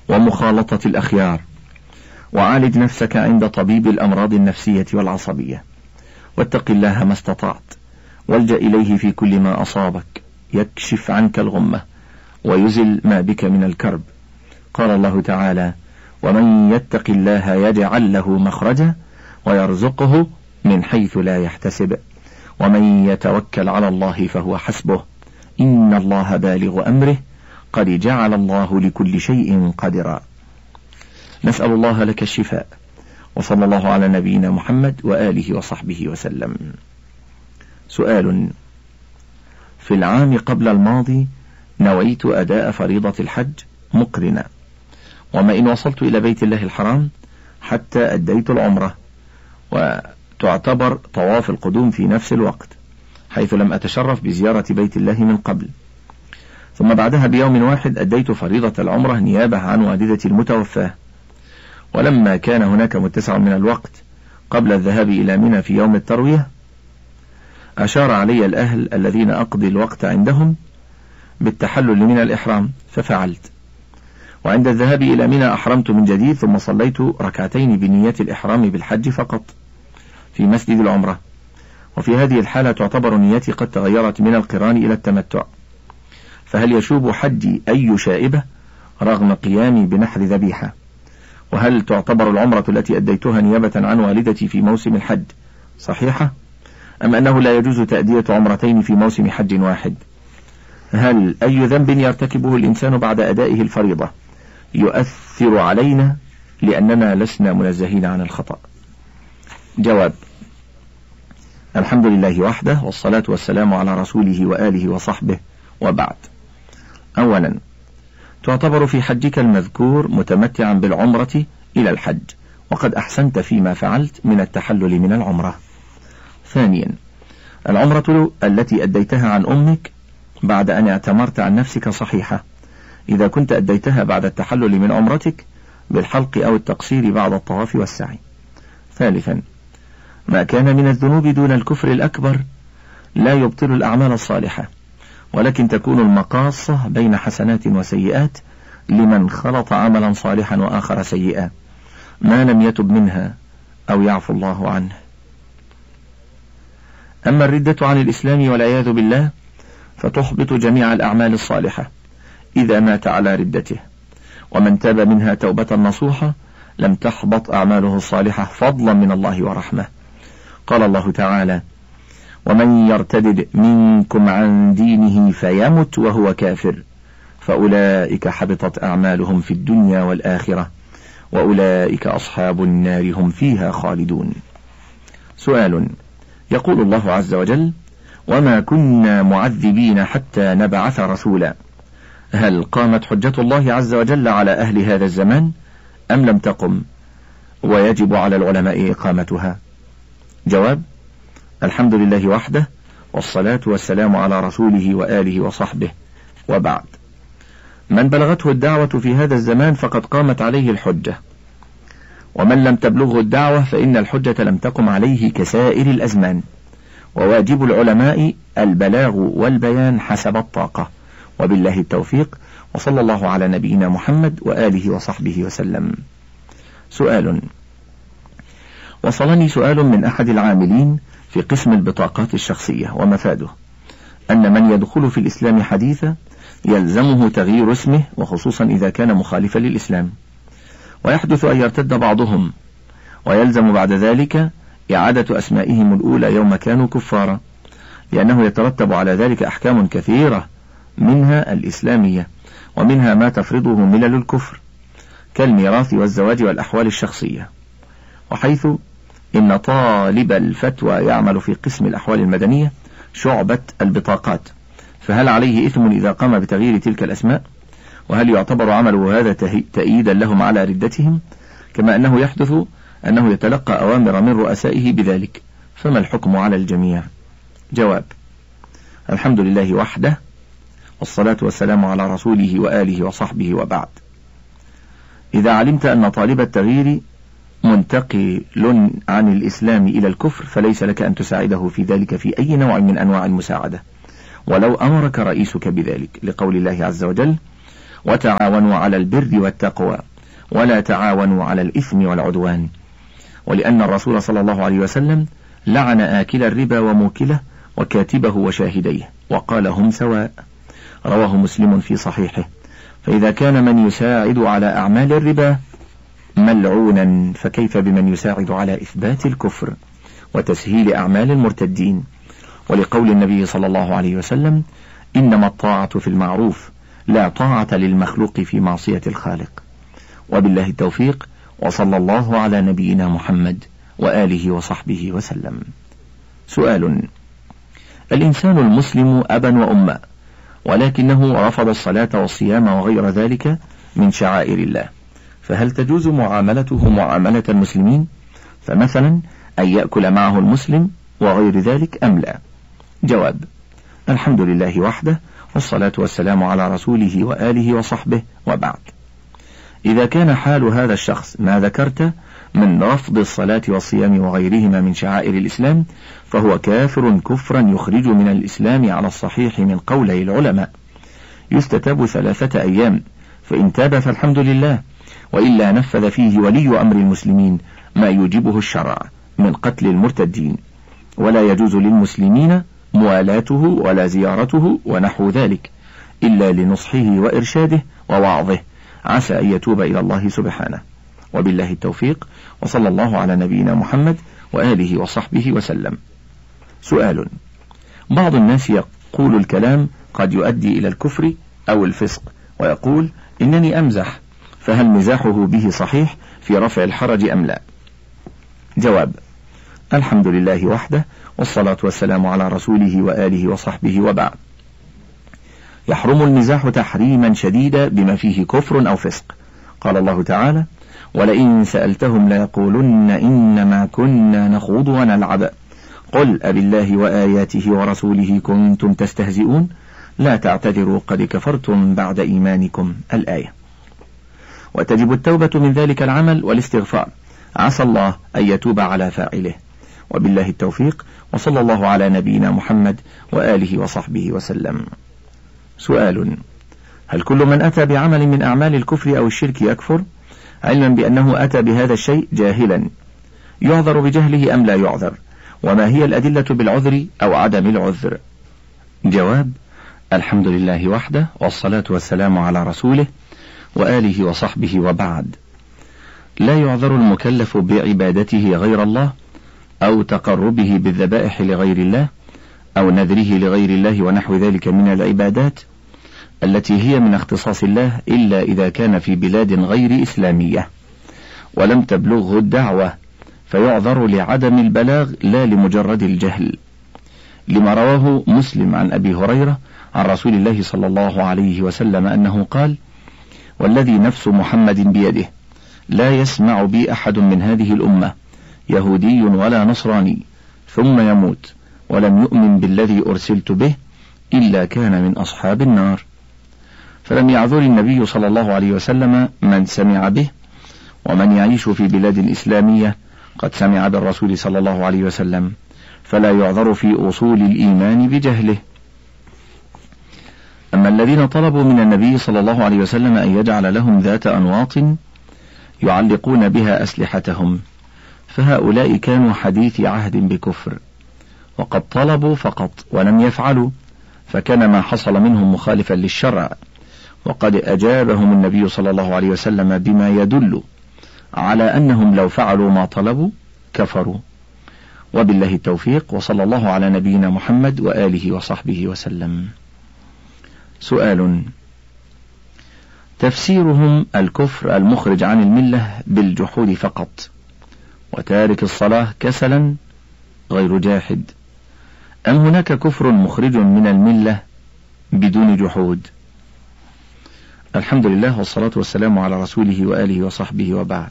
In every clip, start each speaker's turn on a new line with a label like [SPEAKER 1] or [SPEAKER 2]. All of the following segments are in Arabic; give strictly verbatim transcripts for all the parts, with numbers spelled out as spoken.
[SPEAKER 1] ومخالطة الأخيار، وعالج نفسك عند طبيب الأمراض النفسية والعصبية، واتق الله ما استطعت، والجأ إليه في كل ما أصابك يكشف عنك الغمة ويزل ما بك من الكرب. قال الله تعالى: ومن يتق الله يجعل له مخرجا ويرزقه من حيث لا يحتسب ومن يتوكل على الله فهو حسبه إن الله بالغ أمره قد جعل الله لكل شيء قدرا. نسأل الله لك الشفاء، وصلى الله على نبينا محمد وآله وصحبه وسلم. سؤال: في العام قبل الماضي نويت أداء فريضة الحج مقرنا، وما إن وصلت إلى بيت الله الحرام حتى أديت العمرة، وتعتبر طواف القدوم في نفس الوقت، حيث لم أتشرف بزيارة بيت الله من قبل، ثم بعدها بيوم واحد أديت فريضة العمرة نيابة عن والدتي المتوفاة. ولما كان هناك متسع من الوقت قبل الذهاب إلى منى في يوم التروية، أشار علي الأهل الذين أقضي الوقت عندهم بالتحلل من الإحرام، ففعلت، وعند الذهاب إلى منى أحرمت من جديد، ثم صليت ركعتين بنية الإحرام بالحج فقط في مسجد العمرة. وفي هذه الحالة تعتبر نيتي قد تغيرت من القران إلى التمتع، فهل يشوب حجي أي شائبة رغم قيامي بنحر ذبيحة؟ وهل تعتبر العمرة التي أديتها نيابة عن والدتي في موسم الحج صحيحة، أم أنه لا يجوز تأدية عمرتين في موسم حج واحد؟ هل أي ذنب يرتكبه الإنسان بعد أدائه الفريضة يؤثر علينا لأننا لسنا منزهين عن الخطأ؟ جواب: الحمد لله وحده، والصلاة والسلام على رسوله وآله وصحبه، وبعد. أولا، تعتبر في حجك المذكور متمتعا بالعمرة إلى الحج، وقد أحسنت فيما فعلت من التحلل من العمرة. ثانيا، العمرة التي أديتها عن أمك بعد أن اعتمرت عن نفسك صحيحة، إذا كنت أديتها بعد التحلل من عمرتك بالحلق أو التقصير بعد الطواف والسعي. ثالثا، ما كان من الذنوب دون الكفر الأكبر لا يبطل الأعمال الصالحة، ولكن تكون المقاصة بين حسنات وسيئات لمن خلط عملا صالحا وآخر سيئا ما لم يتب منها أو يعفو الله عنه. أما الردة عن الإسلام والعياذ بالله فتحبط جميع الأعمال الصالحة إذا مات على ردته، ومن تاب منها توبة نصوحة لم تحبط أعماله الصالحة فضلا من الله ورحمة. قال الله تعالى: ومن يرتدد منكم عن دينه فيمت وهو كافر فأولئك حبطت أعمالهم في الدنيا والآخرة وأولئك أصحاب النار هم فيها خالدون. سؤال: يقول الله عز وجل: وما كنا معذبين حتى نبعث رسولا، هل قامت حجة الله عز وجل على أهل هذا الزمان أم لم تقم ويجب على العلماء إقامتها؟ جواب: الحمد لله وحده، والصلاة والسلام على رسوله وآله وصحبه، وبعد. من بلغته الدعوة في هذا الزمان فقد قامت عليه الحجة، ومن لم تبلغه الدعوة فإن الحجة لم تقم عليه كسائر الأزمان، وواجب العلماء البلاغ والبيان حسب الطاقة، وبالله التوفيق، وصلى الله على نبينا محمد وآله وصحبه وسلم. سؤال: وصلني سؤال من أحد العاملين في قسم البطاقات الشخصية، ومفاده أن من يدخل في الإسلام حديثا يلزمه تغيير اسمه، وخصوصا إذا كان مخالفا للإسلام، ويحدث أن يرتد بعضهم، ويلزم بعد ذلك إعادة أسمائهم الأولى يوم كانوا كفارا، لأنه يترتب على ذلك أحكام كثيرة منها الإسلامية، ومنها ما تفرضه ملل الكفر كالميراث والزواج والأحوال الشخصية. وحيث إن طالب الفتوى يعمل في قسم الأحوال المدنية شعبة البطاقات، فهل عليه إثم إذا قام بتغيير تلك الأسماء؟ وهل يعتبر عمله هذا تأييدا لهم على ردتهم؟ كما أنه يحدث أنه يتلقى أوامر من رؤسائه بذلك، فما الحكم على الجميع؟ جواب: الحمد لله وحده، والصلاة والسلام على رسوله وآله وصحبه، وبعد. إذا علمت أن طالب التغيير منتقل عن الإسلام إلى الكفر فليس لك أن تساعده في ذلك في أي نوع من أنواع المساعدة، ولو أمرك رئيسك بذلك، لقول الله عز وجل: وتعاونوا على البر والتقوى ولا تعاونوا على الإثم والعدوان. ولأن الرسول صلى الله عليه وسلم لعن آكل الربا وموكله وكاتبه وشاهديه وقال هم سواء. رواه مسلم في صحيحه. فإذا كان من يساعد على أعمال الربا ملعونا فكيف بمن يساعد على إثبات الكفر وتسهيل أعمال المرتدين؟ ولقول النبي صلى الله عليه وسلم إنما الطاعة في المعروف لا طاعة للمخلوق في معصية الخالق. وبالله التوفيق، وصلى الله على نبينا محمد وآله وصحبه وسلم. سؤال: الإنسان المسلم أبا وأما ولكنه رفض الصلاة والصيام وغير ذلك من شعائر الله، فهل تجوز معاملته معاملة المسلمين؟ فمثلا أن يأكل معه المسلم وغير ذلك أم لا؟ جواب: الحمد لله وحده، والصلاة والسلام على رسوله وآله وصحبه، وبعد. إذا كان حال هذا الشخص ما ذكرت من رفض الصلاة والصيام وغيرهما من شعائر الإسلام فهو كافر كفرا يخرج من الإسلام على الصحيح من قولي العلماء، يستتاب ثلاثة أيام، فإن تاب فالحمد لله، وإلا نفذ فيه ولي أمر المسلمين ما يوجبه الشرع من قتل المرتدين، ولا يجوز للمسلمين موالاته ولا زيارته ونحو ذلك إلا لنصحه وإرشاده ووعظه، عسى أن يتوب إلى الله سبحانه. وبالله التوفيق، وصلى الله على نبينا محمد وآله وصحبه وسلم. سؤال: بعض الناس يقول الكلام قد يؤدي إلى الكفر أو الفسق، ويقول إنني أمزح، فهل مزاحه به صحيح في رفع الحرج أم لا؟ جواب: الحمد لله وحده، والصلاة والسلام على رسوله وآله وصحبه، وبعد. يحرم المزاح تحريما شديدا بما فيه كفر أو فسق. قال الله تعالى: ولئن سألتهم ليقولن إنما كنا نخوض ونلعب قل أبالله وآياته ورسوله كنتم تستهزئون لا تعتذروا قد كفرتم بعد إيمانكم، الآية. وتجب التوبة من ذلك العمل والاستغفار، عسى الله أن يتوب على فاعله. وبالله التوفيق، وصلى الله على نبينا محمد وآله وصحبه وسلم. سؤال: هل كل من أتى بعمل من أعمال الكفر أو الشرك يكفر، علما بأنه أتى بهذا الشيء جاهلا، يعذر بجهله أم لا يعذر؟ وما هي الأدلة بالعذر أو عدم العذر؟ جواب: الحمد لله وحده، والصلاة والسلام على رسوله وآله وصحبه، وبعد. لا يعذر المكلف بعبادته غير الله أو تقربه بالذبائح لغير الله أو نذره لغير الله ونحو ذلك من العبادات التي هي من اختصاص الله، إلا إذا كان في بلاد غير إسلامية ولم تبلغه الدعوة، فيعذر لعدم البلاغ لا لمجرد الجهل، لما رواه مسلم عن أبي هريرة عن رسول الله صلى الله عليه وسلم أنه قال: والذي نفس محمد بيده لا يسمع بي أحد من هذه الأمة يهودي ولا نصراني ثم يموت ولم يؤمن بالذي أرسلت به إلا كان من أصحاب النار. فلم يعذر النبي صلى الله عليه وسلم من سمع به، ومن يعيش في بلاد إسلامية قد سمع بالرسول صلى الله عليه وسلم فلا يعذر في أصول الإيمان بجهله. أما الذين طلبوا من النبي صلى الله عليه وسلم أن يجعل لهم ذات أنواط يعلقون بها أسلحتهم فهؤلاء كانوا حديث عهد بكفر، وقد طلبوا فقط ولم يفعلوا، فكان ما حصل منهم مخالفا للشرع، وقد أجابهم النبي صلى الله عليه وسلم بما يدل على أنهم لو فعلوا ما طلبوا كفروا. وبالله التوفيق، وصلى الله على نبينا محمد وآله وصحبه وسلم. سؤال: تفسيرهم الكفر المخرج عن الملة بالجحود فقط، وتارك الصلاة كسلا غير جاحد، أم هناك كفر مخرج من الملة بدون جحود؟ الحمد لله، والصلاة والسلام على رسوله وآله وصحبه، وبعد.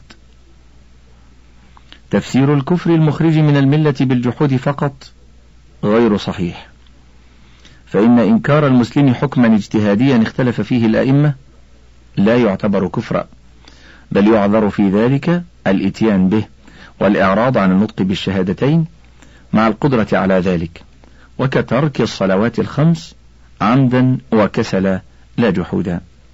[SPEAKER 1] تفسير الكفر المخرج من الملة بالجحود فقط غير صحيح، فإن إنكار المسلم حكما اجتهاديا اختلف فيه الأئمة لا يعتبر كفرا، بل يعذر في ذلك الإتيان به والإعراض عن النطق بالشهادتين مع القدرة على ذلك، وكترك الصلوات الخمس عمدا وكسلا لا جحودا.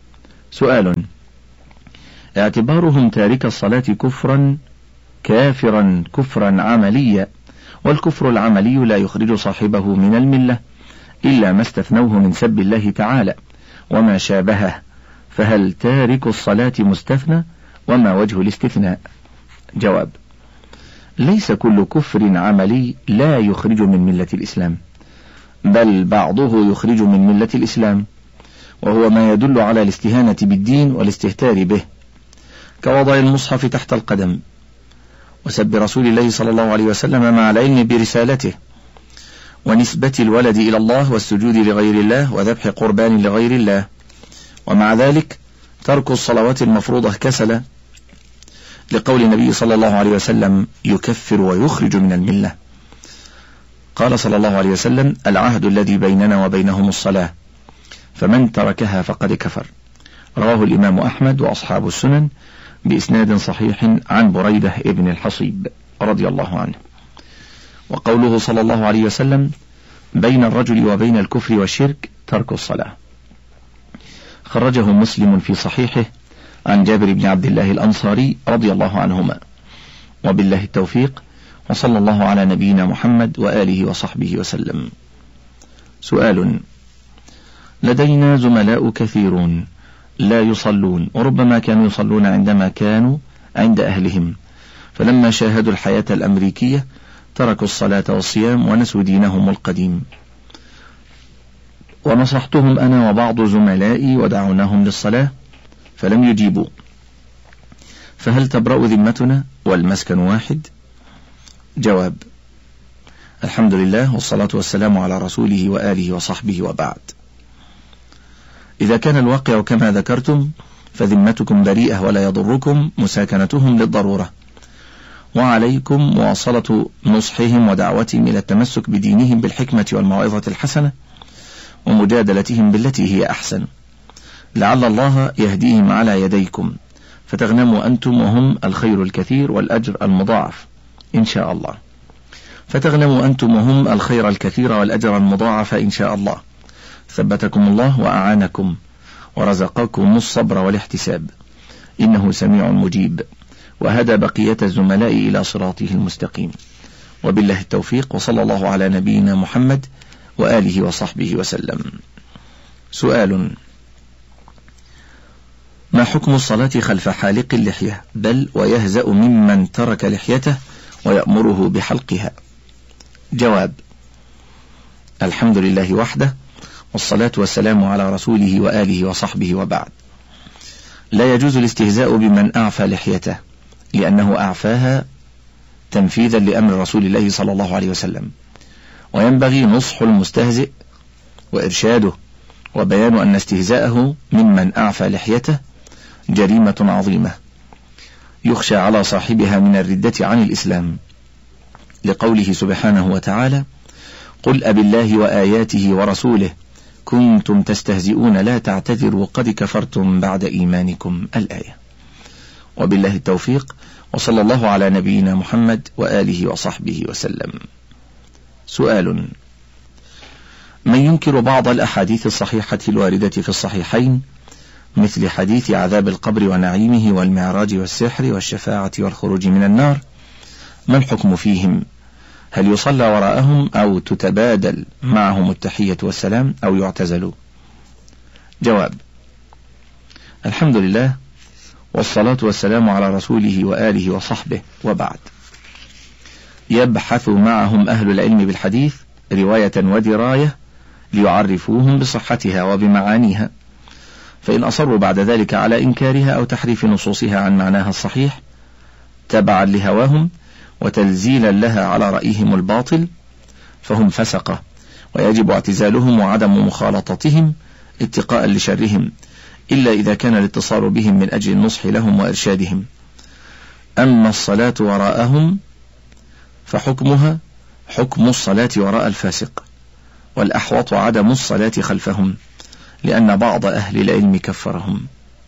[SPEAKER 1] سؤال: اعتبارهم تارك الصلاة كفرا كافرا كفرا عمليا، والكفر العملي لا يخرج صاحبه من الملة إلا ما استثنوه من سب الله تعالى وما شابهه، فهل تارك الصلاة مستثنى؟ وما وجه الاستثناء؟ جواب: ليس كل كفر عملي لا يخرج من ملة الإسلام، بل بعضه يخرج من ملة الإسلام، وهو ما يدل على الاستهانة بالدين والاستهتار به، كوضع المصحف تحت القدم، وسب رسول الله صلى الله عليه وسلم مع العلم برسالته، ونسبة الولد إلى الله، والسجود لغير الله، وذبح قربان لغير الله، ومع ذلك ترك الصلوات المفروضة كسلا، لقول النبي صلى الله عليه وسلم: يكفر ويخرج من الملة. قال صلى الله عليه وسلم: العهد الذي بيننا وبينهم الصلاة، فمن تركها فقد كفر. رواه الإمام أحمد وأصحاب السنن بإسناد صحيح عن بريدة ابن الحصيب رضي الله عنه. وقوله صلى الله عليه وسلم: بين الرجل وبين الكفر والشرك ترك الصلاة، خرجه مسلم في صحيحه عن جابر بن عبد الله الأنصاري رضي الله عنهما. وبالله التوفيق، وصلى الله على نبينا محمد وآله وصحبه وسلم. سؤال: لدينا زملاء كثيرون لا يصلون، وربما كانوا يصلون عندما كانوا عند أهلهم، فلما شاهدوا الحياة الأمريكية تركوا الصلاة والصيام ونسوا دينهم القديم، ونصحتهم أنا وبعض زملائي ودعوناهم للصلاة فلم يجيبوا، فهل تبرأ ذمتنا والمسكن واحد؟ جواب: الحمد لله والصلاة والسلام على رسوله وآله وصحبه، وبعد. إذا كان الواقع كما ذكرتم فذمتكم بريئة ولا يضركم مساكنتهم للضرورة، وعليكم مواصلة نصحهم ودعوتهم إلى التمسك بدينهم بالحكمة والموعظة الحسنة، ومجادلتهم بالتي هي أحسن، لعل الله يهديهم على يديكم فتغنموا أنتم وهم الخير الكثير والأجر المضاعف إن شاء الله، فتغنموا أنتم وهم الخير الكثير والأجر المضاعف إن شاء الله. ثبتكم الله وأعانكم ورزقكم الصبر والاحتساب، إنه سميع مجيب، وهدى بقية الزملاء إلى صراطه المستقيم. وبالله التوفيق، وصلى الله على نبينا محمد وآله وصحبه وسلم. سؤال: ما حكم الصلاة خلف حالق اللحية بل ويهزأ ممن ترك لحيته ويأمره بحلقها؟ جواب: الحمد لله وحده، والصلاة والسلام على رسوله وآله وصحبه، وبعد. لا يجوز الاستهزاء بمن أعفى لحيته، لأنه أعفاها تنفيذا لأمر رسول الله صلى الله عليه وسلم، وينبغي نصح المستهزئ وإرشاده، وبيان أن استهزاءه ممن أعفى لحيته جريمة عظيمة يخشى على صاحبها من الردة عن الإسلام، لقوله سبحانه وتعالى: قل أبالله وآياته ورسوله كنتم تستهزئون لا تعتذروا قد كفرتم بعد إيمانكم، الآية. وبالله التوفيق، وصلى الله على نبينا محمد وآله وصحبه وسلم. سؤال: من ينكر بعض الأحاديث الصحيحة الواردة في الصحيحين مثل حديث عذاب القبر ونعيمه والمعراج والسحر والشفاعة والخروج من النار، ما الحكم فيهم؟ هل يصلى وراءهم أو تتبادل معهم التحية والسلام أو يعتزلوا؟ جواب: الحمد لله والصلاة والسلام على رسوله وآله وصحبه، وبعد. يبحث معهم أهل العلم بالحديث رواية ودراية ليعرفوهم بصحتها وبمعانيها، فإن أصروا بعد ذلك على إنكارها أو تحريف نصوصها عن معناها الصحيح تبعا لهواهم وتنزيلا لها على رأيهم الباطل فهم فسقة، ويجب اعتزالهم وعدم مخالطتهم اتقاء لشرهم، إلا إذا كان الاتصال بهم من أجل النصح لهم وإرشادهم. أما الصلاة وراءهم فحكمها حكم الصلاة وراء الفاسق، والأحوط عدم الصلاة خلفهم، لأن بعض أهل العلم كفرهم.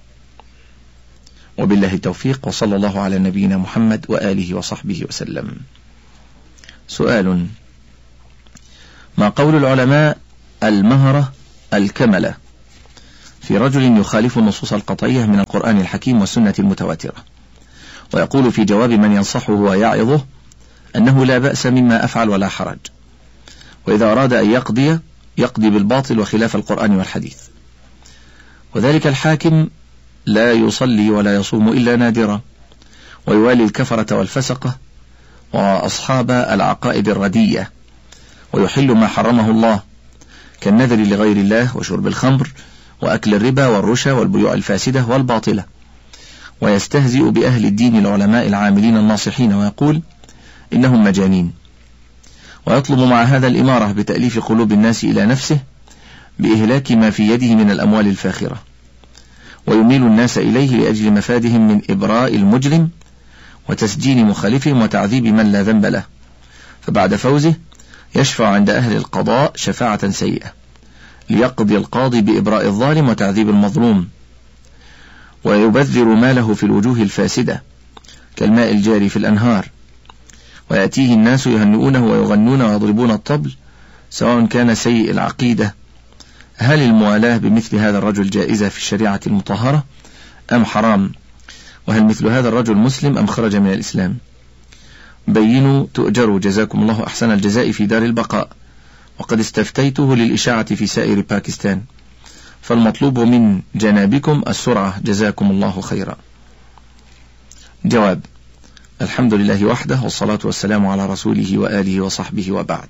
[SPEAKER 1] وبالله التوفيق، وصلى الله على نبينا محمد وآله وصحبه وسلم. سؤال: ما قول العلماء المهرة الكملة في رجل يخالف النصوص القطعية من القرآن الحكيم والسنة المتواترة، ويقول في جواب من ينصحه ويعظه أنه لا بأس مما أفعل ولا حرج، وإذا أراد أن يقضي يقضي بالباطل وخلاف القرآن والحديث. وذلك الحاكم لا يصلي ولا يصوم إلا نادرا، ويوالي الكفرة والفسقة وأصحاب العقائد الردية، ويحل ما حرمه الله كالنذر لغير الله وشرب الخمر وأكل الربا والرشا والبيوع الفاسدة والباطلة، ويستهزئ بأهل الدين العلماء العاملين الناصحين ويقول إنهم مجانين، ويطلب مع هذا الإمارة بتأليف قلوب الناس إلى نفسه بإهلاك ما في يده من الأموال الفاخرة، ويميل الناس إليه لأجل مفادهم من إبراء المجرم وتسجين مخالفهم وتعذيب من لا ذنب له، فبعد فوزه يشفع عند أهل القضاء شفاعة سيئة ليقضي القاضي بإبراء الظالم وتعذيب المظلوم، ويبذر ماله في الوجوه الفاسدة كالماء الجاري في الأنهار، ويأتيه الناس يهنئونه ويغنون ويضربون الطبل سواء كان سيء العقيدة. هل الموالاة بمثل هذا الرجل جائزة في الشريعة المطهرة أم حرام؟ وهل مثل هذا الرجل مسلم أم خرج من الإسلام؟ بينوا تؤجروا، جزاكم الله أحسن الجزاء في دار البقاء، وقد استفتيته للإشاعة في سائر باكستان، فالمطلوب من جنابكم السرعة، جزاكم الله خيرا. جواب: الحمد لله وحده، والصلاة والسلام على رسوله وآله وصحبه، وبعد.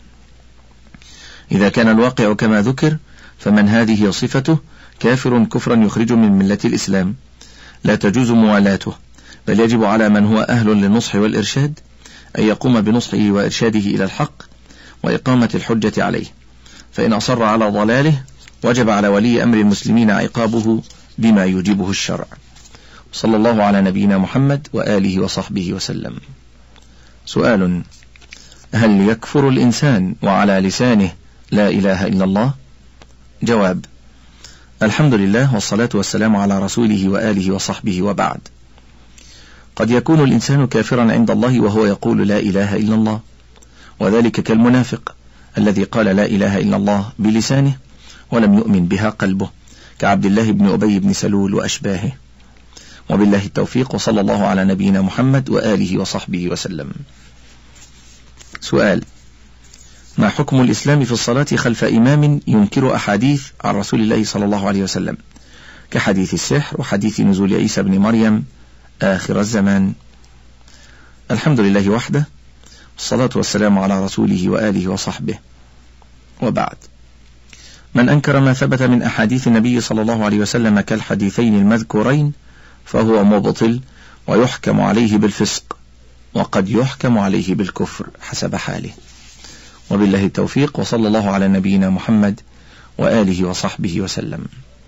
[SPEAKER 1] إذا كان الواقع كما ذكر فمن هذه صفته كافر كفرا يخرج من ملة الإسلام، لا تجوز موالاته، بل يجب على من هو أهل للنصح والإرشاد أن يقوم بنصحه وإرشاده إلى الحق وإقامة الحجة عليه، فإن أصر على ضلاله وجب على ولي أمر المسلمين عقابه بما يوجبه الشرع. صلى الله على نبينا محمد وآله وصحبه وسلم. سؤال: هل يكفر الإنسان وعلى لسانه لا إله إلا الله؟ جواب: الحمد لله، والصلاة والسلام على رسوله وآله وصحبه، وبعد. قد يكون الإنسان كافرا عند الله وهو يقول لا إله إلا الله، وذلك كالمنافق الذي قال لا إله إلا الله بلسانه ولم يؤمن بها قلبه، كعبد الله بن أبي بن سلول وأشباهه. وبالله التوفيق، وصلى الله على نبينا محمد وآله وصحبه وسلم. سؤال: ما حكم الإسلام في الصلاة خلف إمام ينكر أحاديث عن رسول الله صلى الله عليه وسلم كحديث السحر وحديث نزول عيسى بن مريم آخر الزمان؟ الحمد لله وحده، والصلاة والسلام على رسوله وآله وصحبه، وبعد. من أنكر ما ثبت من أحاديث النبي صلى الله عليه وسلم كالحديثين المذكورين فهو مبطل ويحكم عليه بالفسق، وقد يحكم عليه بالكفر حسب حاله. وبالله التوفيق، وصلى الله على نبينا محمد وآله وصحبه وسلم.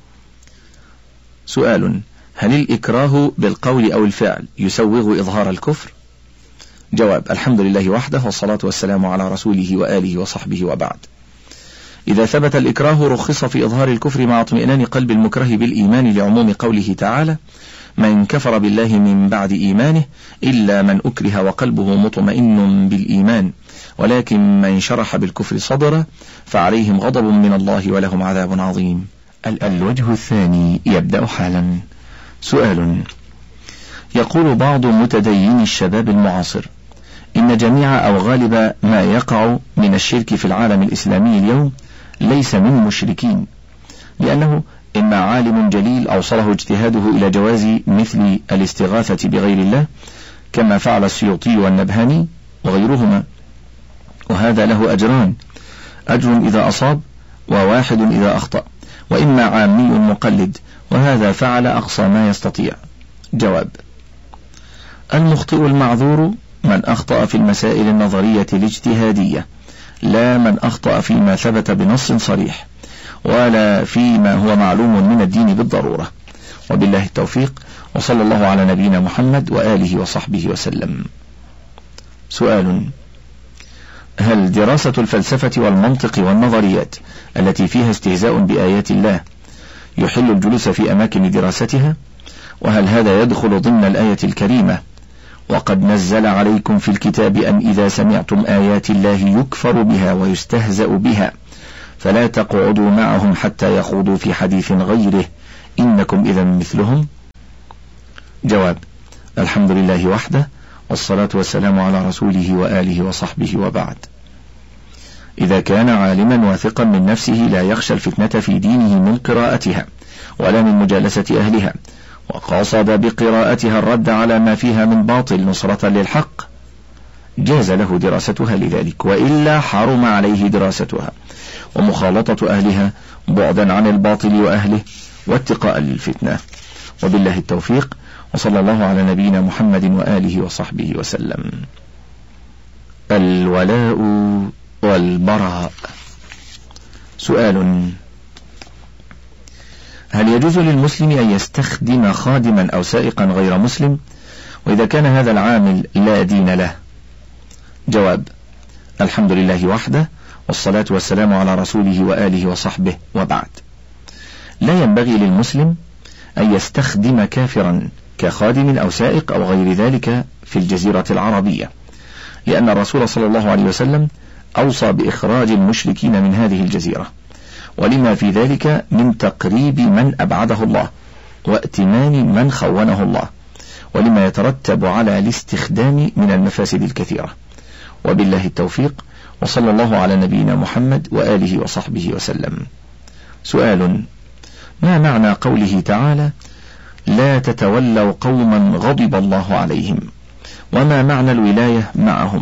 [SPEAKER 1] سؤال: هل الإكراه بالقول أو الفعل يسوغ إظهار الكفر؟ جواب: الحمد لله وحده، والصلاة والسلام على رسوله وآله وصحبه، وبعد. إذا ثبت الإكراه رخص في إظهار الكفر مع اطمئنان قلب المكره بالإيمان لعموم قوله تعالى: من كفر بالله من بعد إيمانه إلا من أكره وقلبه مطمئن بالإيمان ولكن من شرح بالكفر صدره فعليهم غضب من الله ولهم عذاب عظيم. الوجه الثاني يبدأ حالا. سؤال: يقول بعض متديني الشباب المعاصر إن جميع أو غالب ما يقع من الشرك في العالم الإسلامي اليوم ليس من مشركين، لأنه إما عالم جليل أوصله اجتهاده إلى جواز مثل الاستغاثة بغير الله كما فعل السيوطي والنبهاني وغيرهما، وهذا له أجران: أجر إذا أصاب وواحد إذا أخطأ، وإما عامي مقلد، وهذا فعل أقصى ما يستطيع. جواب: المخطئ المعذور من أخطأ في المسائل النظرية الاجتهادية، لا من أخطأ فيما ثبت بنص صريح ولا فيما هو معلوم من الدين بالضرورة. وبالله التوفيق، وصلى الله على نبينا محمد وآله وصحبه وسلم. سؤال: هل دراسة الفلسفة والمنطق والنظريات التي فيها استهزاء بآيات الله يحل الجلوس في أماكن دراستها؟ وهل هذا يدخل ضمن الآية الكريمة: وقد نزل عليكم في الكتاب أن إذا سمعتم آيات الله يكفر بها ويستهزأ بها فلا تقعدوا معهم حتى يخوضوا في حديث غيره إنكم إذا مثلهم. جواب: الحمد لله وحده، والصلاة والسلام على رسوله وآله وصحبه، وبعد. إذا كان عالما واثقا من نفسه لا يخشى الفتنة في دينه من قراءتها ولا من مجالسة أهلها، وقصد بقراءتها الرد على ما فيها من باطل نصرة للحق، جاز له دراستها لذلك، وإلا حرم عليه دراستها ومخالطة أهلها بعدا عن الباطل وأهله واتقاء للفتنة. وبالله التوفيق، وصلى الله على نبينا محمد وآله وصحبه وسلم. الولاء والبراء. سؤال: هل يجوز للمسلم أن يستخدم خادما أو سائقا غير مسلم، وإذا كان هذا العامل لا دين له؟ جواب: الحمد لله وحده، والصلاة والسلام على رسوله وآله وصحبه، وبعد. لا ينبغي للمسلم أن يستخدم كافرا كخادم أو سائق أو غير ذلك في الجزيرة العربية، لأن الرسول صلى الله عليه وسلم أوصى بإخراج المشركين من هذه الجزيرة، ولما في ذلك من تقريب من أبعده الله وائتمان من خونه الله، ولما يترتب على الاستخدام من المفاسد الكثيرة. وبالله التوفيق، وصلى الله على نبينا محمد وآله وصحبه وسلم. سؤال: ما معنى قوله تعالى: لا تتولوا قوما غضب الله عليهم؟ وما معنى الولاية معهم؟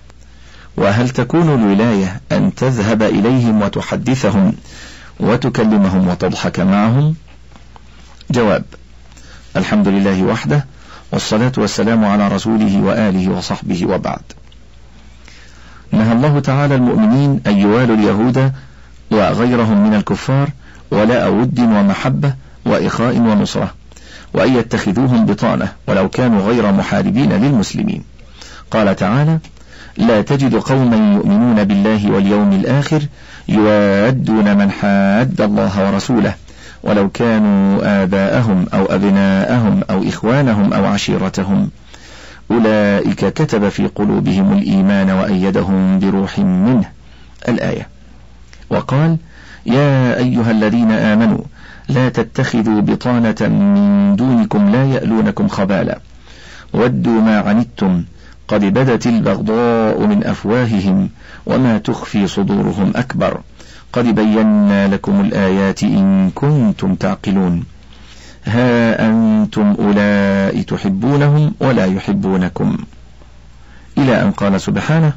[SPEAKER 1] وهل تكون الولاية أن تذهب إليهم وتحدثهم وتكلمهم وتضحك معهم؟ جواب: الحمد لله وحده، والصلاة والسلام على رسوله وآله وصحبه، وبعد. نهى الله تعالى المؤمنين أن يوالوا اليهود وغيرهم من الكفار ولاء ود ومحبة وإخاء ونصرة، وأن يتخذوهم بطانة ولو كانوا غير محاربين للمسلمين. قال تعالى: لا تجد قوما يؤمنون بالله واليوم الآخر يوادون من حاد الله ورسوله ولو كانوا آباءهم أو أبناءهم أو إخوانهم أو عشيرتهم أولئك كتب في قلوبهم الإيمان وأيدهم بروح منه. الآية. وقال: يا أيها الذين آمنوا لا تتخذوا بطانة من دونكم لا يألونكم خبالا ودوا ما عنتم قد بدت البغضاء من أفواههم وما تخفي صدورهم أكبر قد بينا لكم الآيات إن كنتم تعقلون ها أنتم أولئك تحبونهم ولا يحبونكم، إلى أن قال سبحانه: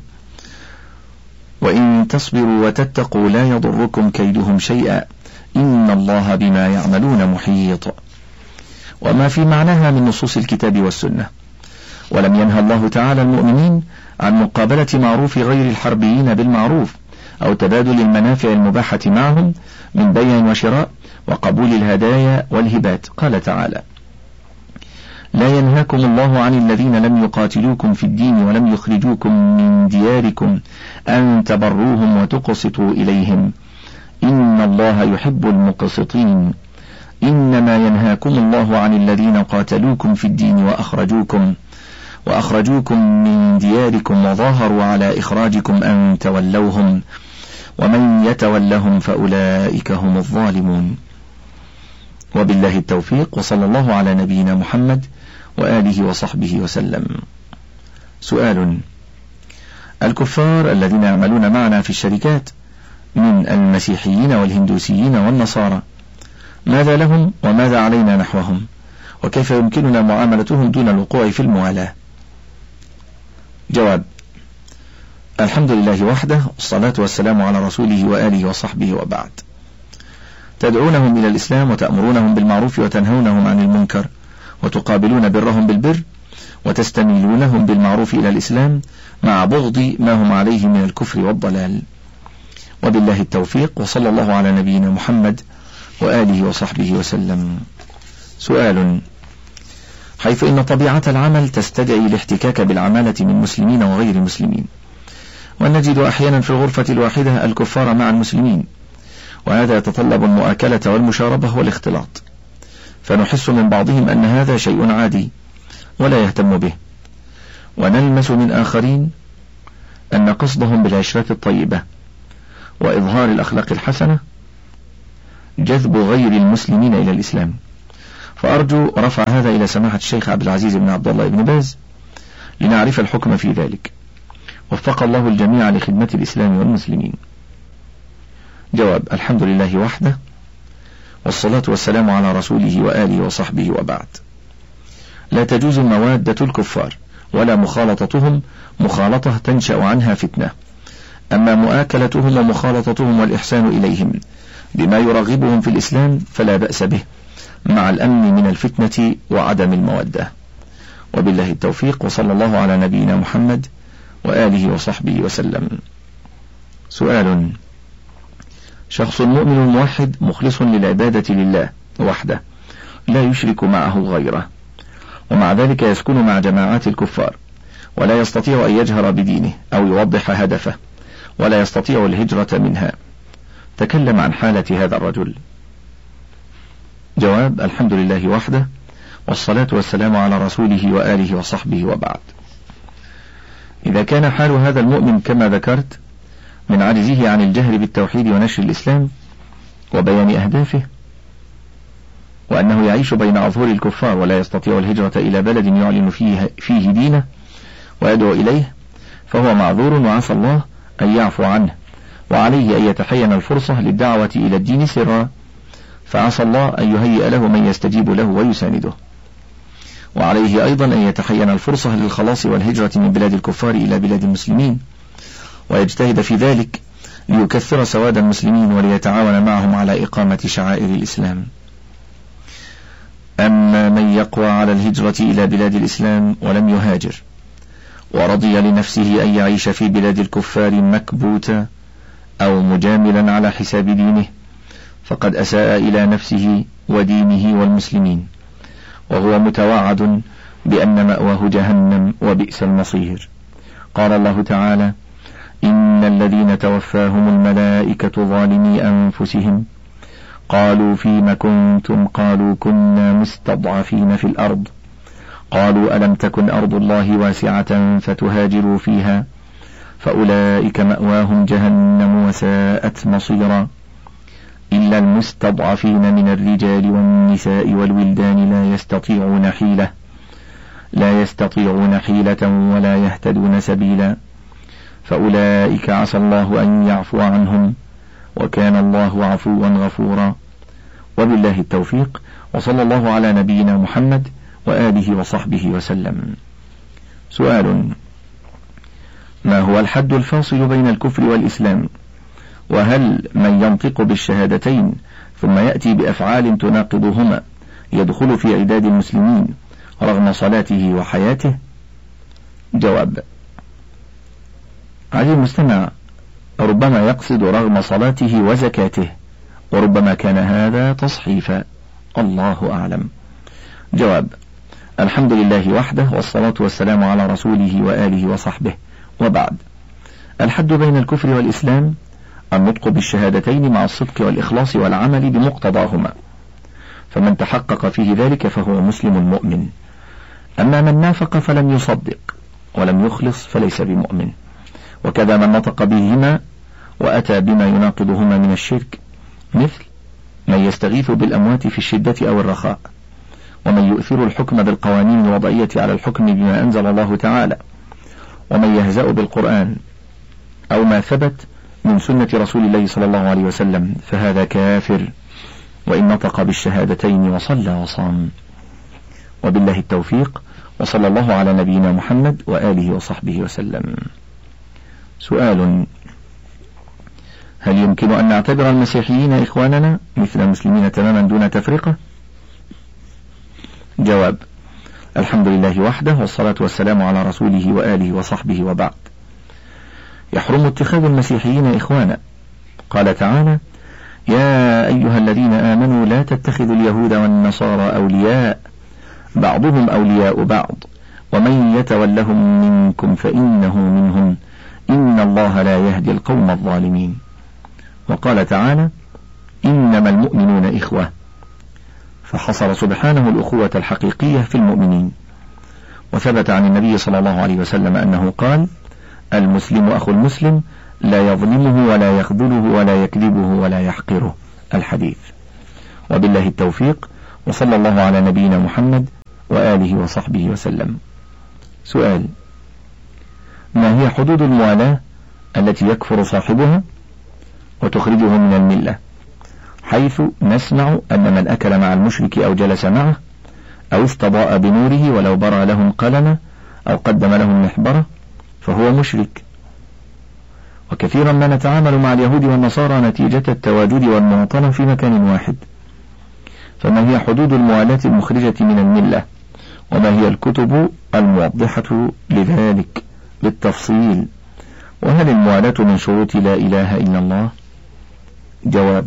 [SPEAKER 1] وإن تصبروا وتتقوا لا يضركم كيدهم شيئا إن الله بما يعملون محيط. وما في معناها من نصوص الكتاب والسنة. ولم ينهى الله تعالى المؤمنين عن مقابلة معروف غير الحربيين بالمعروف أو تبادل المنافع المباحة معهم من بيع وشراء وقبول الهدايا والهبات. قال تعالى: لا ينهاكم الله عن الذين لم يقاتلوكم في الدين ولم يخرجوكم من دياركم أن تبروهم وتقسطوا إليهم إن الله يحب المقسطين إنما ينهاكم الله عن الذين قاتلوكم في الدين وأخرجوكم وأخرجوكم من دياركم وظاهروا على إخراجكم أن تولوهم ومن يتولهم فأولئك هم الظالمون. وبالله التوفيق، وصلى الله على نبينا محمد وآله وصحبه وسلم. سؤال: الكفار الذين يعملون معنا في الشركات من المسيحيين والهندوسيين والنصارى ماذا لهم وماذا علينا نحوهم، وكيف يمكننا معاملتهم دون الوقوع في الموالاة؟ جواب: الحمد لله وحده، والصلاة والسلام على رسوله وآله وصحبه، وبعد. تدعونهم إلى الإسلام وتأمرونهم بالمعروف وتنهونهم عن المنكر وتقابلون برهم بالبر وتستميلونهم بالمعروف إلى الإسلام مع بغض ما هم عليه من الكفر والضلال. وبالله التوفيق، وصلى الله على نبينا محمد وآله وصحبه وسلم. سؤال: حيث إن طبيعة العمل تستدعي الاحتكاك بالعمالة من مسلمين وغير مسلمين، ونجد أحيانا في الغرفة الواحدة الكفار مع المسلمين، وهذا يتطلب المؤاكلة والمشاربة والاختلاط، فنحس من بعضهم أن هذا شيء عادي ولا يهتم به، ونلمس من آخرين أن قصدهم بالعشرة الطيبة وإظهار الأخلاق الحسنة جذب غير المسلمين إلى الإسلام. فأرجو رفع هذا إلى سماحة الشيخ عبد العزيز بن عبد الله بن باز لنعرف الحكم في ذلك. وفق الله الجميع لخدمة الإسلام والمسلمين. جواب: الحمد لله وحده، والصلاة والسلام على رسوله وآله وصحبه، وبعد. لا تجوز موادة الكفار ولا مخالطتهم مخالطة تنشأ عنها فتنة. أما مؤاكلتهم ومخالطتهم والإحسان إليهم بما يرغبهم في الإسلام فلا بأس به، مع الأمن من الفتنة وعدم المودة. وبالله التوفيق، وصلى الله على نبينا محمد وآله وصحبه وسلم. سؤال: شخص مؤمن موحد مخلص للعبادة لله وحده لا يشرك معه غيره، ومع ذلك يسكن مع جماعات الكفار ولا يستطيع أن يجهر بدينه أو يوضح هدفه ولا يستطيع الهجرة منها، تكلم عن حالة هذا الرجل. جواب: الحمد لله وحده، والصلاة والسلام على رسوله وآله وصحبه، وبعد. إذا كان حال هذا المؤمن كما ذكرت من عجزه عن الجهر بالتوحيد ونشر الإسلام وبيان أهدافه، وأنه يعيش بين أظهر الكفار ولا يستطيع الهجرة إلى بلد يعلن فيه, فيه دينه ويدعو إليه، فهو معذور، وعسى الله أن يعفو عنه، وعليه أن يتحين الفرصة للدعوة إلى الدين سرا، فعسى الله أن يهيئ له من يستجيب له ويسانده. وعليه أيضا أن يتحين الفرصة للخلاص والهجرة من بلاد الكفار إلى بلاد المسلمين، ويجتهد في ذلك ليكثر سواد المسلمين وليتعاون معهم على إقامة شعائر الإسلام. أما من يقوى على الهجرة إلى بلاد الإسلام ولم يهاجر ورضي لنفسه أن يعيش في بلاد الكفار مكبوتا أو مجاملا على حساب دينه، فقد أساء إلى نفسه ودينه والمسلمين، وهو متوعد بأن مأواه جهنم وبئس المصير. قال الله تعالى: إن الذين توفاهم الملائكة ظالمي أنفسهم قالوا فيم كنتم قالوا كنا مستضعفين في الأرض قالوا ألم تكن أرض الله واسعة فتهاجروا فيها فأولئك مأواهم جهنم وساءت مصيرا إلا المستضعفين من الرجال والنساء والولدان لا يستطيعون حيلة لا يستطيعون حيلة ولا يهتدون سبيلا فأولئك عسى الله أن يعفو عنهم وكان الله عفوا غفورا. وبالله التوفيق، وصلى الله على نبينا محمد وآله وصحبه وسلم. سؤال: ما هو الحد الفاصل بين الكفر والإسلام؟ وهل من ينطق بالشهادتين ثم يأتي بأفعال تناقضهما يدخل في عداد المسلمين رغم صلاته وحياته؟ جواب: عزيزي المستمع، ربما يقصد رغم صلاته وزكاته، وربما كان هذا تصحيفا، الله أعلم. جواب: الحمد لله وحده، والصلاة والسلام على رسوله وآله وصحبه، وبعد. الحد بين الكفر والإسلام النطق بالشهادتين مع الصدق والإخلاص والعمل بمقتضاهما، فمن تحقق فيه ذلك فهو مسلم مؤمن. أما من نافق فلم يصدق ولم يخلص فليس بمؤمن. وكذا من نطق بهما وأتى بما يناقضهما من الشرك، مثل من يستغيث بالأموات في الشدة أو الرخاء، ومن يؤثر الحكم بالقوانين الوضعية على الحكم بما أنزل الله تعالى، ومن يهزأ بالقرآن أو ما ثبت من سنة رسول الله صلى الله عليه وسلم، فهذا كافر وإن نطق بالشهادتين وصلى وصام. وبالله التوفيق، وصلى الله على نبينا محمد وآله وصحبه وسلم. سؤال: هل يمكن أن نعتبر المسيحيين إخواننا مثل المسلمين تماما دون تفرقة؟ جواب: الحمد لله وحده، والصلاة والسلام على رسوله وآله وصحبه، وبعد. يحرم اتخاذ المسيحيين إخوانا. قال تعالى: يا أيها الذين آمنوا لا تتخذوا اليهود والنصارى أولياء بعضهم أولياء بعض ومن يتولهم منكم فإنه منهم إن الله لا يهدي القوم الظالمين. وقال تعالى: إنما المؤمنون إخوة، فحصر سبحانه الأخوة الحقيقية في المؤمنين. وثبت عن النبي صلى الله عليه وسلم أنه قال: المسلم أخو المسلم لا يظلمه ولا يخذله ولا يكذبه ولا يحقره. الحديث. وبالله التوفيق، وصلى الله على نبينا محمد وآله وصحبه وسلم. سؤال: ما هي حدود الموالاة التي يكفر صاحبها وتخرجه من الملة، حيث نسمع أن من أكل مع المشرك أو جلس معه أو استضاء بنوره ولو برى لهم قلمة أو قدم لهم محبرة فهو مشرك؟ وكثيرا ما نتعامل مع اليهود والنصارى نتيجة التواجد والمواطنة في مكان واحد، فما هي حدود الموالاة المخرجة من الملة، وما هي الكتب الموضحة لذلك بالتفصيل، وهل الموالاة من شروط لا إله إلا الله؟ جواب: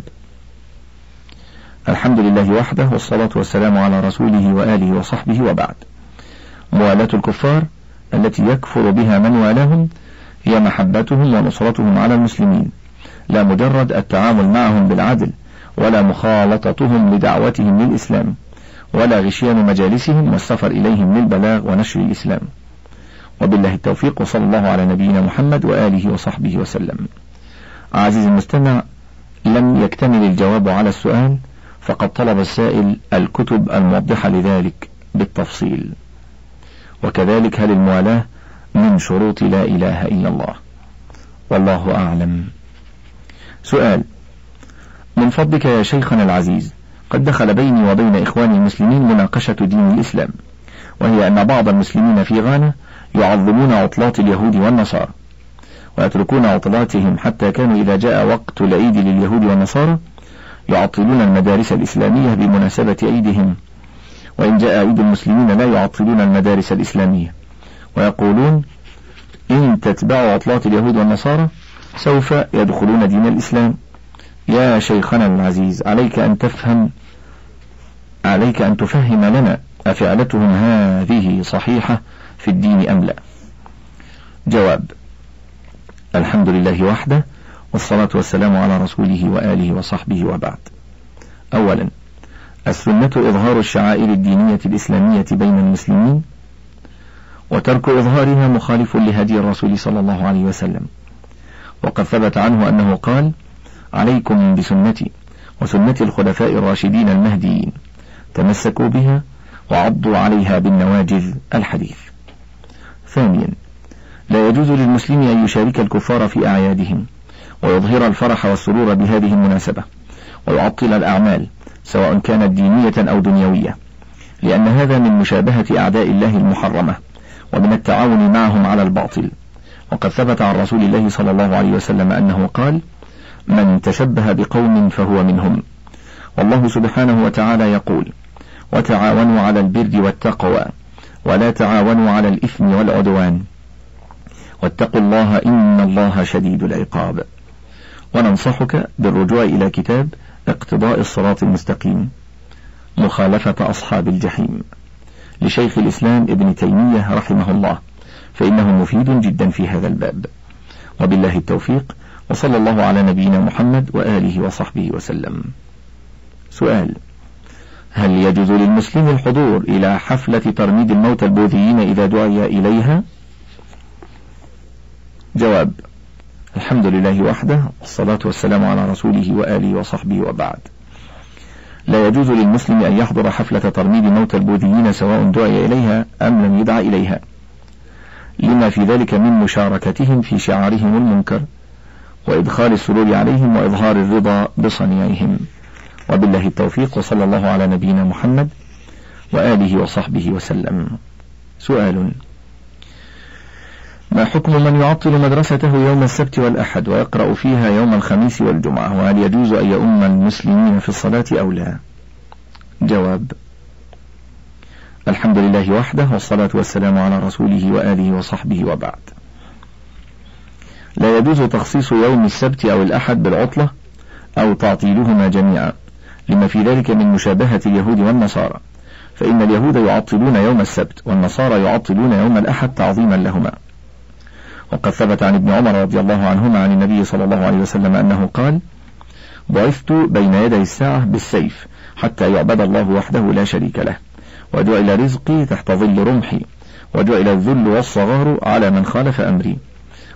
[SPEAKER 1] الحمد لله وحده، والصلاة والسلام على رسوله وآله وصحبه، وبعد. موالاة الكفار التي يكفر بها من والاهم هي محبتهم ونصرتهم على المسلمين، لا مجرد التعامل معهم بالعدل، ولا مخالطتهم لدعوتهم للإسلام، ولا غشيان مجالسهم والسفر إليهم للبلاغ ونشر الإسلام. وبالله التوفيق، وصلى الله على نبينا محمد وآله وصحبه وسلم. عزيزي المستمع، لم يكتمل الجواب على السؤال، فقد طلب السائل الكتب الموضحة لذلك بالتفصيل. وكذلك هل الموالاة من شروط لا إله إلا الله؟ والله أعلم. سؤال: من فضلك يا شيخنا العزيز، قد دخل بيني وبين إخواني المسلمين مناقشة دين الإسلام، وهي أن بعض المسلمين في غانا يعظمون عطلات اليهود والنصارى، ويتركون عطلاتهم حتى كانوا إذا جاء وقت العيد لليهود والنصارى يعطلون المدارس الإسلامية بمناسبة عيدهم، وإن جاء عيد المسلمين لا يعطلون المدارس الإسلامية، ويقولون إن تتبعوا عطلات اليهود والنصارى سوف يدخلون دين الإسلام. يا شيخنا العزيز، عليك أن تفهم عليك أن تفهم لنا أفعلتهم هذه صحيحة في الدين أم لا؟ جواب: الحمد لله وحده، والصلاة والسلام على رسوله وآله وصحبه، وبعد. أولا، السنة إظهار الشعائر الدينية الإسلامية بين المسلمين، وترك إظهارها مخالف لهدي الرسول صلى الله عليه وسلم، وقد ثبت عنه أنه قال: عليكم بسنتي وسنة الخلفاء الراشدين المهديين، تمسكوا بها وعضوا عليها بالنواجذ. الحديث. ثانيا، لا يجوز للمسلم أن يشارك الكفار في أعيادهم، ويظهر الفرح والسرور بهذه المناسبة، ويعطل الأعمال سواء كانت دينية أو دنيوية، لأن هذا من مشابهة أعداء الله المحرمة، ومن التعاون معهم على الباطل. وقد ثبت عن رسول الله صلى الله عليه وسلم أنه قال: من تشبه بقوم فهو منهم. والله سبحانه وتعالى يقول: وتعاونوا على البر والتقوى ولا تعاونوا على الإثم والعدوان واتقوا الله إن الله شديد العقاب. وننصحك بالرجوع إلى كتاب اقتضاء الصراط المستقيم، مخالفة أصحاب الجحيم، لشيخ الإسلام ابن تيمية رحمه الله، فإنه مفيد جدا في هذا الباب. وبالله التوفيق، وصلى الله على نبينا محمد وآله وصحبه وسلم. سؤال: هل يجوز للمسلم الحضور إلى حفلة ترميد الموتى البوذيين إذا دعي إليها؟ جواب: الحمد لله وحده، والصلاة والسلام على رسوله وآله وصحبه، وبعد. لا يجوز للمسلم أن يحضر حفلة ترميد موتى البوذيين سواء دعي إليها أم لم يدع إليها، لما في ذلك من مشاركتهم في شعارهم المنكر، وإدخال السرور عليهم، وإظهار الرضا بصنيعهم. وبالله التوفيق، وصلى الله على نبينا محمد وآله وصحبه وسلم. سؤال: ما حكم من يعطل مدرسته يوم السبت والأحد ويقرأ فيها يوم الخميس والجمعة، وهل يجوز أن يؤم المسلمين في الصلاة أو لا؟ جواب: الحمد لله وحده، والصلاة والسلام على رسوله وآله وصحبه، وبعد. لا يجوز تخصيص يوم السبت أو الأحد بالعطلة أو تعطيلهما جميعا، لما في ذلك من مشابهة اليهود والنصارى، فإن اليهود يعطلون يوم السبت والنصارى يعطلون يوم الأحد تعظيما لهما. وقد ثبت عن ابن عمر رضي الله عنهما عن النبي صلى الله عليه وسلم أنه قال: بعثت بين يدي الساعة بالسيف حتى يعبد الله وحده لا شريك له، وجعل رزقي تحت ظل رمحي، وجعل الذل والصغار على من خالف أمري،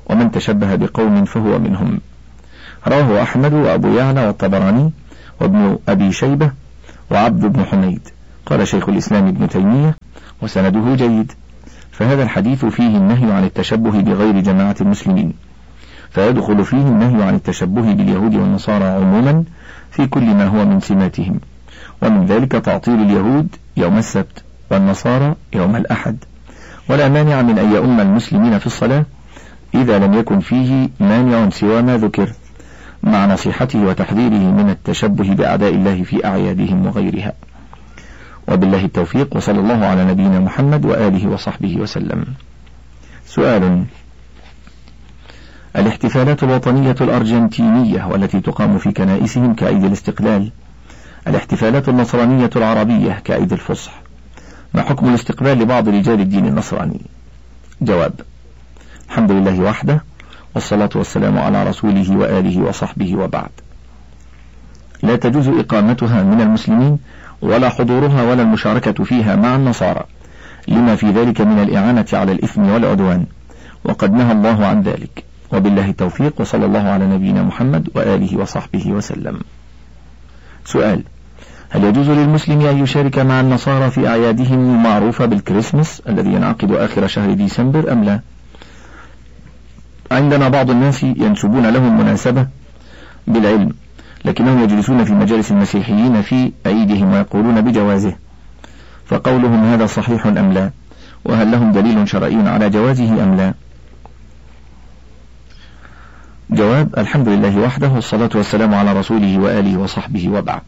[SPEAKER 1] ومن تشبه بقوم فهو منهم. رواه أحمد وأبو يعلى والطبراني وابن أبي شيبة وعبد بن حميد. قال شيخ الإسلام ابن تيمية وسنده جيد. فهذا الحديث فيه النهي عن التشبه بغير جماعة المسلمين، فيدخل فيه النهي عن التشبه باليهود والنصارى عموما في كل ما هو من سماتهم، ومن ذلك تعطيل اليهود يوم السبت والنصارى يوم الأحد، ولا مانع من أن يؤم المسلمين في الصلاة إذا لم يكن فيه مانع سوى ما ذكر، مع نصيحته وتحذيره من التشبه بأعداء الله في أعيادهم وغيرها. وبالله التوفيق، وصلى الله على نبينا محمد وآله وصحبه وسلم. سؤال: الاحتفالات الوطنية الأرجنتينية والتي تقام في كنائسهم كعيد الاستقلال، الاحتفالات النصرانية العربية كعيد الفصح، ما حكم الاستقبال لبعض رجال الدين النصراني؟ جواب: الحمد لله وحده، والصلاة والسلام على رسوله وآله وصحبه، وبعد. لا تجوز إقامتها من المسلمين ولا حضورها ولا المشاركة فيها مع النصارى، لما في ذلك من الإعانة على الإثم والعدوان، وقد نهى الله عن ذلك. وبالله التوفيق، وصلى الله على نبينا محمد وآله وصحبه وسلم. سؤال: هل يجوز للمسلم أن يشارك مع النصارى في أعيادهم المعروفة بالكريسماس الذي ينعقد آخر شهر ديسمبر أم لا؟ عندنا بعض الناس ينسبون لهم مناسبة بالعلم، لكنهم يجلسون في مجالس المسيحيين في عيدهم ويقولون بجوازه، فقولهم هذا صحيح أم لا؟ وهل لهم دليل شرعي على جوازه أم لا؟ جواب: الحمد لله وحده، والصلاة والسلام على رسوله وآله وصحبه، وبعد.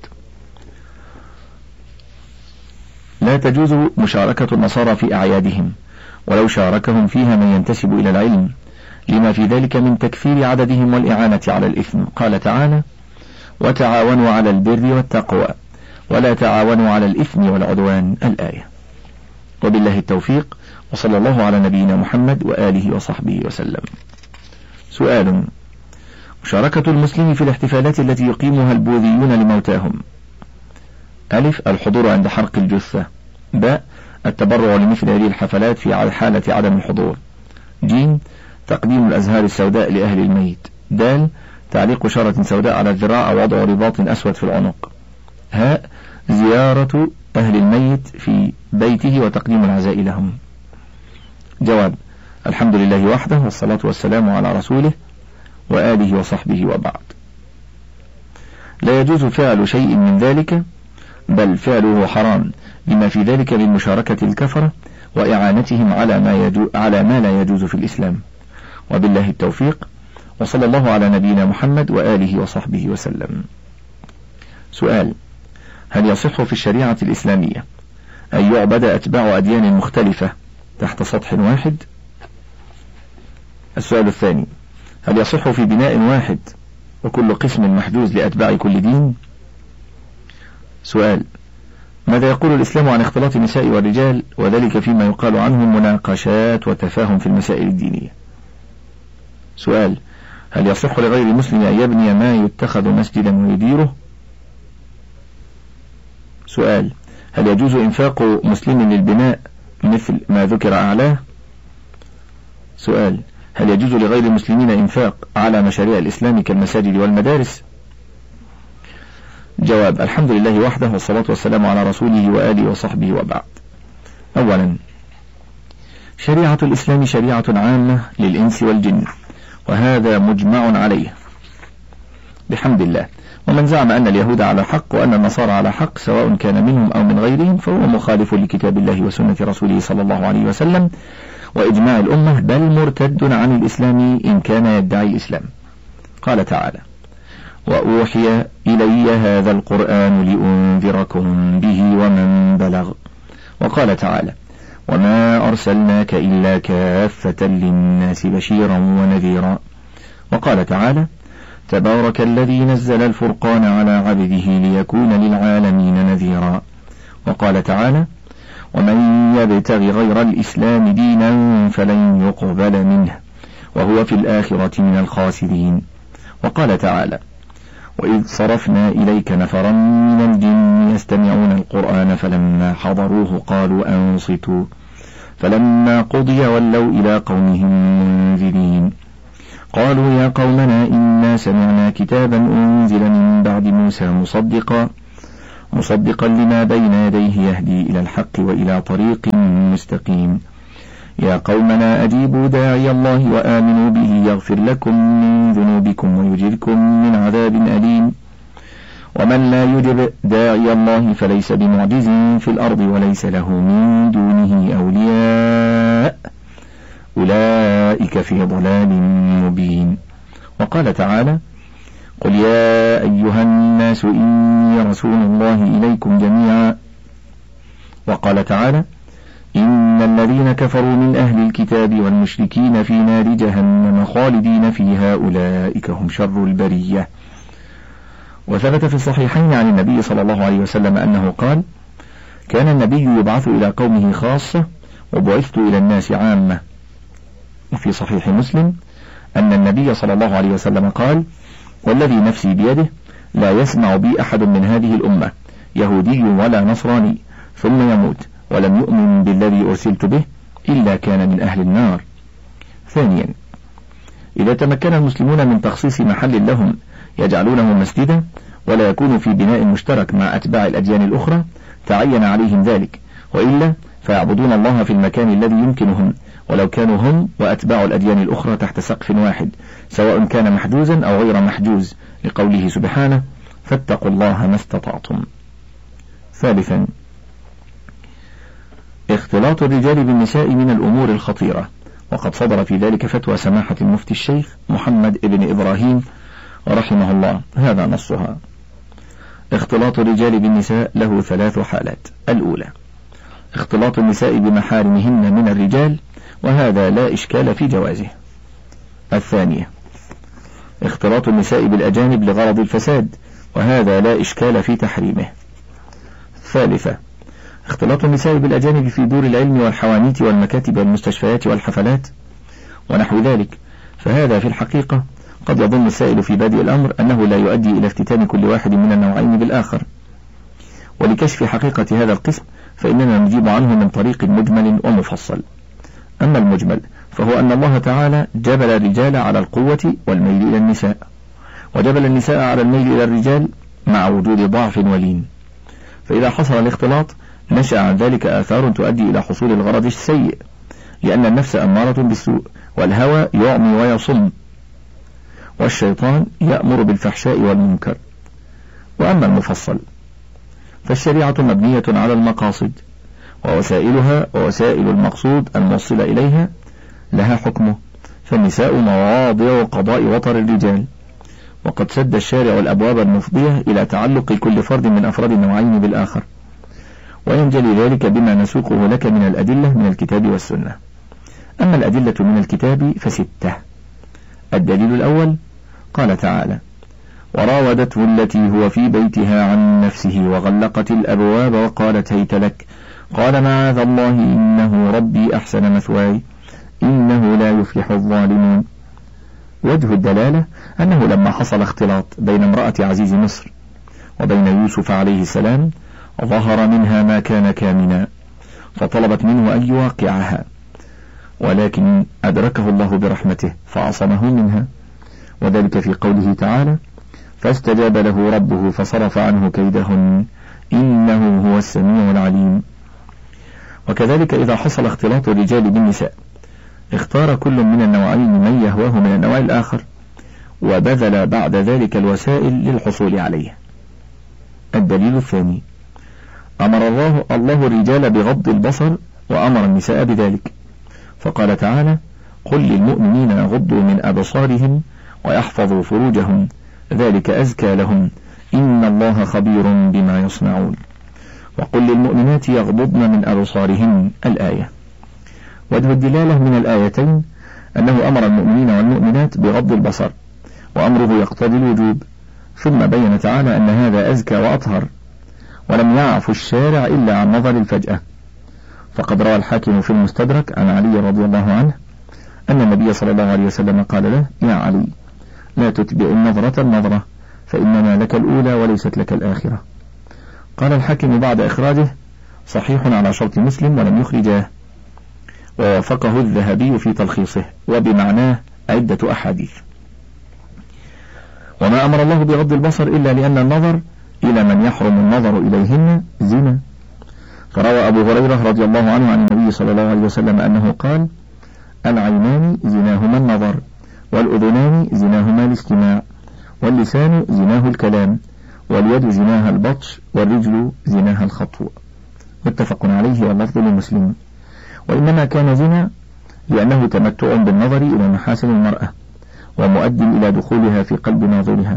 [SPEAKER 1] لا تجوز مشاركة النصارى في أعيادهم، ولو شاركهم فيها من ينتسب إلى العلم، لما في ذلك من تكثير عددهم والإعانة على الإثم. قال تعالى: وتعاونوا على البر والتقوى ولا تعاونوا على الإثم والعدوان، الآية. وبالله التوفيق، وصلى الله على نبينا محمد وآله وصحبه وسلم. سؤال: مشاركة المسلم في الاحتفالات التي يقيمها البوذيون لموتاهم. ألف: الحضور عند حرق الجثة. باء: التبرع لمثل هذه الحفلات في حالة عدم الحضور. جيم: تقديم الأزهار السوداء لأهل الميت. دال: تعليق شارة سوداء على الذراع أو وضع رباط أسود في العنق. هاء: زيارة أهل الميت في بيته وتقديم العزاء لهم. جواب: الحمد لله وحده، والصلاة والسلام على رسوله وآله وصحبه، وبعد. لا يجوز فعل شيء من ذلك، بل فعله حرام، لما في ذلك من مشاركة الكفرة وإعانتهم على ما, يجو على ما لا يجوز في الإسلام. وبالله التوفيق، وصلى الله على نبينا محمد وآله وصحبه وسلم. سؤال: هل يصح في الشريعة الإسلامية أن يعبد أتباع أديان مختلفة تحت سطح واحد؟ السؤال الثاني: هل يصح في بناء واحد وكل قسم محجوز لأتباع كل دين؟ سؤال: ماذا يقول الإسلام عن اختلاط النساء والرجال، وذلك فيما يقال عنهم مناقشات وتفاهم في المسائل الدينية؟ سؤال: هل يصح لغير مسلم أن يبني ما يتخذ مسجدا ويديره؟ سؤال: هل يجوز إنفاق مسلم للبناء مثل ما ذكر أعلاه؟ سؤال: هل يجوز لغير المسلمين إنفاق على مشاريع الإسلام كالمساجد والمدارس؟ جواب: الحمد لله وحده، والصلاة والسلام على رسوله وآله وصحبه، وبعد. أولا، شريعة الإسلام شريعة عامة للإنس والجن، وهذا مجمع عليه بحمد الله. ومن زعم أن اليهود على حق وأن النصارى على حق سواء كان منهم أو من غيرهم فهو مخالف لكتاب الله وسنة رسوله صلى الله عليه وسلم وإجماع الأمة، بل مرتد عن الإسلام إن كان يدعي الإسلام. قال تعالى: وأوحي إلي هذا القرآن لأنذركم به ومن بلغ. وقال تعالى: وما أرسلناك إلا كافة للناس بشيرا ونذيرا. وقال تعالى: تبارك الذي نزل الفرقان على عبده ليكون للعالمين نذيرا. وقال تعالى: ومن يبتغ غير الإسلام دينا فلن يقبل منه وهو في الآخرة من الخاسرين. وقال تعالى: وإذ صرفنا إليك نفرا من الجن يستمعون القرآن فلما حضروه قالوا أنصتوا فلما قضي ولوا إلى قومهم منذرين. قالوا يا قومنا إنا سمعنا كتابا أنزل من بعد موسى مصدقا مصدقا لما بين يديه يهدي إلى الحق وإلى طريق مستقيم يا قومنا أجيبوا داعي الله وآمنوا به يغفر لكم من ذنوبكم ويجركم من عذاب أليم ومن لا يجب داعي الله فليس بمعجز في الأرض وليس له من دونه أولياء أولئك في ضلال مبين. وقال تعالى قل يا أيها الناس إني رسول الله إليكم جميعا. وقال تعالى إن الذين كفروا من أهل الكتاب والمشركين في نار جهنم خالدين فيها أولئك هم شر البرية. وثبت في الصحيحين عن النبي صلى الله عليه وسلم أنه قال كان النبي يبعث إلى قومه خاصة وبعثت إلى الناس عامة. وفي صحيح مسلم أن النبي صلى الله عليه وسلم قال والذي نفسي بيده لا يسمع بي أحد من هذه الأمة يهودي ولا نصراني ثم يموت ولم يؤمن بالذي أرسلت به إلا كان من أهل النار. ثانيا إذا تمكن المسلمون من تخصيص محل لهم يجعلونه مسجدا ولا يكون في بناء مشترك مع أتباع الأديان الأخرى تعين عليهم ذلك، وإلا فيعبدون الله في المكان الذي يمكنهم ولو كانوا هم وأتباع الأديان الأخرى تحت سقف واحد سواء كان محجوزا أو غير محجوز، لقوله سبحانه فاتقوا الله ما استطعتم. ثالثا اختلاط الرجال بالنساء من الأمور الخطيرة، وقد صدر في ذلك فتوى سماحة المفتي الشيخ محمد ابن إبراهيم رحمه الله، هذا نصها: اختلاط الرجال بالنساء له ثلاث حالات. الأولى اختلاط النساء بمحارمهن من الرجال، وهذا لا إشكال في جوازه. الثانية اختلاط النساء بالأجانب لغرض الفساد، وهذا لا إشكال في تحريمه. الثالثة اختلاط النساء بالأجانب في دور العلم والحوانيت والمكاتب والمستشفيات والحفلات ونحو ذلك، فهذا في الحقيقة قد يظن السائل في بادئ الأمر أنه لا يؤدي إلى افتتان كل واحد من النوعين بالآخر، ولكشف حقيقة هذا القسم فإننا نجيب عنه من طريق مجمل ومفصل. أما المجمل فهو أن الله تعالى جبل الرجال على القوة والميل إلى النساء، وجبل النساء على الميل إلى الرجال مع وجود ضعف ولين، فإذا حصل الاختلاط نشأ عن ذلك آثار تؤدي إلى حصول الغرض السيء، لأن النفس أمارة بالسوء، والهوى يعمي ويصم، والشيطان يأمر بالفحشاء والمنكر. وأما المفصل فالشريعة مبنية على المقاصد، ووسائلها ووسائل المقصود الموصل إليها لها حكمه، فالنساء مواضع قضاء وطر الرجال، وقد سد الشارع الأبواب المفضية إلى تعلق كل فرد من أفراد النوعين بالآخر، وينجلي ذلك بما نسوقه لك من الأدلة من الكتاب والسنة. أما الأدلة من الكتاب فستة. الدليل الأول قال تعالى وراودته التي هو في بيتها عن نفسه وغلقت الأبواب وقالت هيت لك قال معاذ الله إنه ربي أحسن مثواي إنه لا يفلح الظالمون. وجه الدلالة أنه لما حصل اختلاط بين امرأة عزيز مصر وبين يوسف عليه السلام ظهر منها ما كان كامنا، فطلبت منه أن يواقعها، ولكن أدركه الله برحمته فعصمه منها، وذلك في قوله تعالى فاستجاب له ربه فصرف عنه كيدهن إنه هو السميع العليم. وكذلك إذا حصل اختلاط الرجال بالنساء اختار كل من النوعين من يهواه من النوع الآخر، وبذل بعد ذلك الوسائل للحصول عليه. الدليل الثاني أمر الله, الله الرجال بغض البصر وأمر النساء بذلك، فقال تعالى قل للمؤمنين يغضوا من أبصارهم ويحفظوا فروجهم ذلك أزكى لهم إن الله خبير بما يصنعون، وقل للمؤمنات يغضضن من أبصارهن الآية. وجه الدلالة من الآيتين أنه أمر المؤمنين والمؤمنات بغض البصر، وأمره يقتضي الوجوب، ثم بين تعالى أن هذا أزكى وأطهر، ولم يعف الشارع إلا عن نظر الفجأة، فقد روى الحاكم في المستدرك عن علي رضي الله عنه أن النبي صلى الله عليه وسلم قال له يا علي لا تتبع النظرة النظرة فإنما لك الأولى وليست لك الآخرة. قال الحاكم بعد إخراجه صحيح على شرط مسلم ولم يخرجاه، ووافقه الذهبي في تلخيصه، وبمعناه عدة أحاديث. وما أمر الله بغض البصر إلا لأن النظر إلى من يحرم النظر إليهن زنا. فروى أبو هريرة رضي الله عنه عن النبي صلى الله عليه وسلم أنه قال: العينان زناهما النظر، والأذنان زناهما الاستماع، واللسان زناه الكلام، واليد زناها البطش، والرجل زناها الخطو. متفق عليه واللفظ لمسلم. وإنما كان زنا لأنه تمتع بالنظر إلى محاسن المرأة ومؤد إلى دخولها في قلب ناظرها،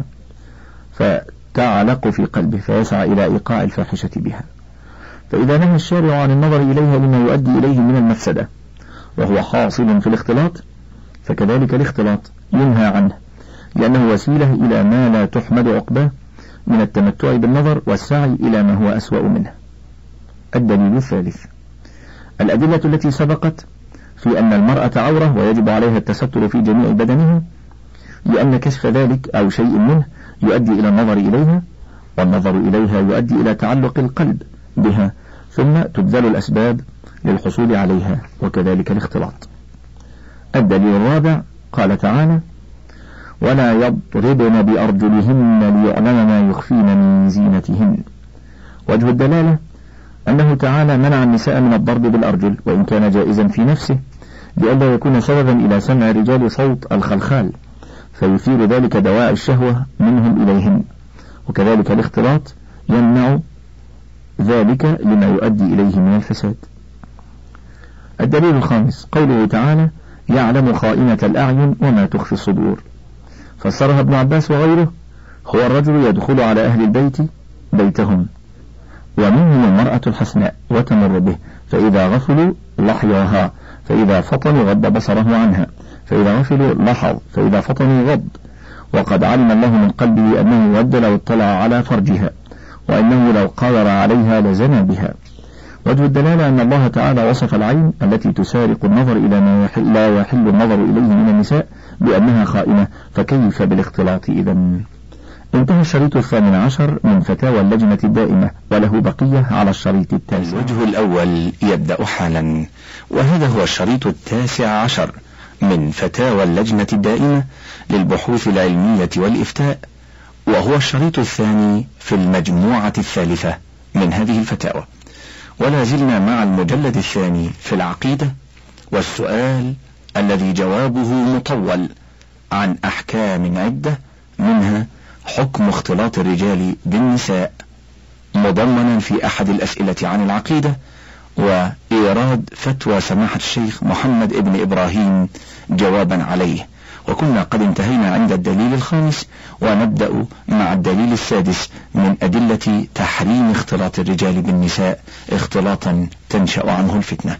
[SPEAKER 1] فتعلق في قلبه فيسعى إلى إيقاع الفاحشة بها. فإذا نهى الشارع عن النظر إليها لما يؤدي إليه من المفسدة وهو حاصل في الاختلاط، فكذلك الاختلاط ينهى عنه لأنه وسيلة إلى ما لا تحمد عقباه من التمتع بالنظر والسعي إلى ما هو أسوأ منه. الدليل الثالث: الأدلة التي سبقت في أن المرأة عورة ويجب عليها التستر في جميع بدنها، لأن كشف ذلك أو شيء منه يؤدي إلى النظر إليها، والنظر إليها يؤدي إلى تعلق القلب بها، ثم تبذل الأسباب للحصول عليها، وكذلك الاختلاط. الدليل الرابع: قال تعالى: ولا يضربن بأرجلهن ليعلم ما يخفين من زينتهن. وجه الدلالة أنه تعالى منع النساء من الضرب بالأرجل، وإن كان جائزا في نفسه، لئلا يكون سببا إلى سمع الرجال صوت الخلخال فيثير ذلك دواعي الشهوة منهم إليهن، وكذلك الاختلاط يمنع ذلك لما يؤدي إليه من الفساد. الدليل الخامس: قوله تعالى: يعلم خائنة الأعين وما تخفي الصدور. فسرها ابن عباس وغيره: هو الرجل يدخل على أهل البيت بيتهم ومنهم المرأة الحسناء وتمر به، فإذا غفلوا لحيوها، فإذا فطنوا غض بصره عنها، فإذا غفلوا لحظ، فإذا فطنوا غض، وقد علم الله من قلبه أنه ود لو اطلع على فرجها، وأنه لو قادر عليها لزنى بها. وجه الدلالة أن الله تعالى وصف العين التي تسارق النظر إلى ما لا يحل النظر إليه من النساء بأنها خائنة، فكيف بالاختلاط إذن؟ انتهى الشريط الثامن عشر من فتاوى اللجنة الدائمة، وله بقية على الشريط التاسع.
[SPEAKER 2] الوجه الأول يبدأ حالا، وهذا هو الشريط التاسع عشر من فتاوى اللجنة الدائمة للبحوث العلمية والإفتاء، وهو الشريط الثاني في المجموعة الثالثة من هذه الفتاوى. ولا زلنا مع المجلد الثاني في العقيدة، والسؤال الذي جوابه مطول عن أحكام عدة، منها حكم اختلاط الرجال بالنساء، مضمنا في أحد الأسئلة عن العقيدة، وإيراد فتوى سماحة الشيخ محمد ابن إبراهيم جوابا عليه. وكنا قد انتهينا عند الدليل الخامس، ونبدأ مع الدليل السادس من أدلة تحريم اختلاط الرجال بالنساء اختلاطا تنشأ عنه الفتنة.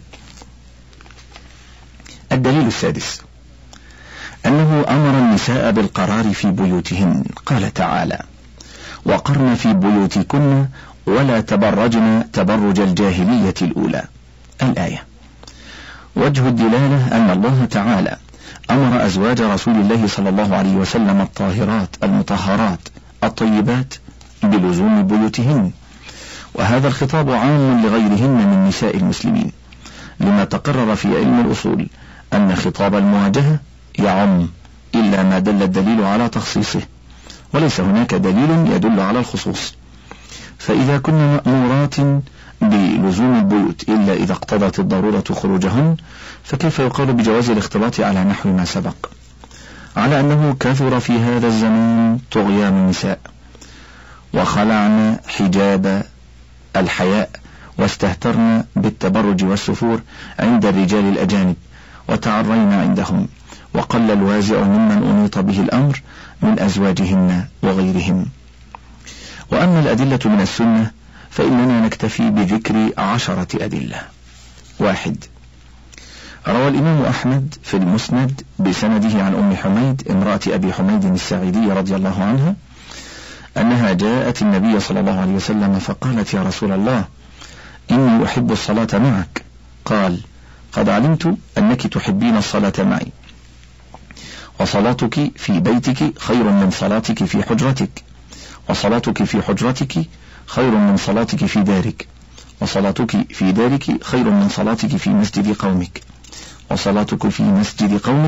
[SPEAKER 2] الدليل السادس: أنه أمر النساء بالقرار في بيوتهن، قال تعالى: وقرن في بيوتكن ولا تبرجن تبرج الجاهلية الأولى، الآية. وجه الدلالة أن الله تعالى أمر أزواج رسول الله صلى الله عليه وسلم الطاهرات المطهرات الطيبات بلزوم بيوتهن، وهذا الخطاب عام لغيرهن من نساء المسلمين، لما تقرر في علم الأصول أن خطاب المواجهة يعم إلا ما دل الدليل على تخصيصه، وليس هناك دليل يدل على الخصوص. فإذا كنا مأمورات بلزوم البيوت إلا إذا اقتضت الضرورة خروجهن، فكيف يقال بجواز الاختلاط على نحو ما سبق، على أنه كثر في هذا الزمان طغيان النساء، وخلعن حجاب الحياء، واستهترن بالتبرج والسفور عند الرجال الأجانب، وتعرين عندهم، وقل الوازع ممن أنيط به الأمر من أزواجهن وغيرهم. وأما الأدلة من السنة فإننا نكتفي بذكر عشرة أدلة. واحد: روى الإمام أحمد في المسند بسنده عن أم حميد امرأة أبي حميد الساعدي رضي الله عنها أنها جاءت النبي صلى الله عليه وسلم فقالت: يا رسول الله، إني أحب الصلاة معك. قال: قد علمت أنك تحبين الصلاة معي، وصلاتك في بيتك خير من صلاتك في حجرتك، وصلاتك في حجرتك خير من صلاتك في دارك، وصلاتك في دارك خير من صلاتك في مسجد قومك، وصلاتك في مسجد قومك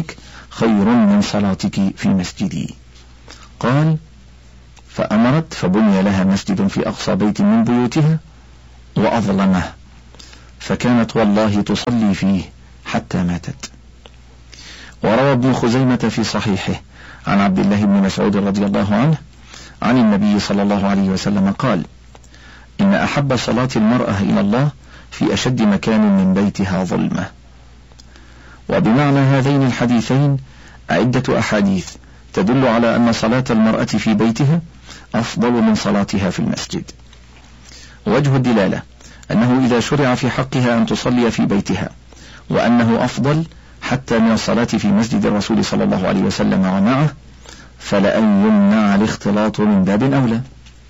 [SPEAKER 2] خير من صلاتك في مسجدي. قال: فأمرت فبني لها مسجد في أقصى بيت من بيوتها وأظلمه، فكانت والله تصلي فيه حتى ماتت. وروى ابن خزيمة في صحيحه عن عبد الله بن مسعود رضي الله عنه عن النبي صلى الله عليه وسلم قال: إن أحب صلاة المرأة إلى الله في أشد مكان من بيتها ظلمة. وبمعنى هذين الحديثين عدة أحاديث تدل على أن صلاة المرأة في بيتها أفضل من صلاتها في المسجد. وجه الدلالة أنه إذا شرع في حقها أن تصلي في بيتها، وأنه أفضل حتى من الصلاة في مسجد الرسول صلى الله عليه وسلم ومعه، فلأن يمنع الاختلاط من باب أولى.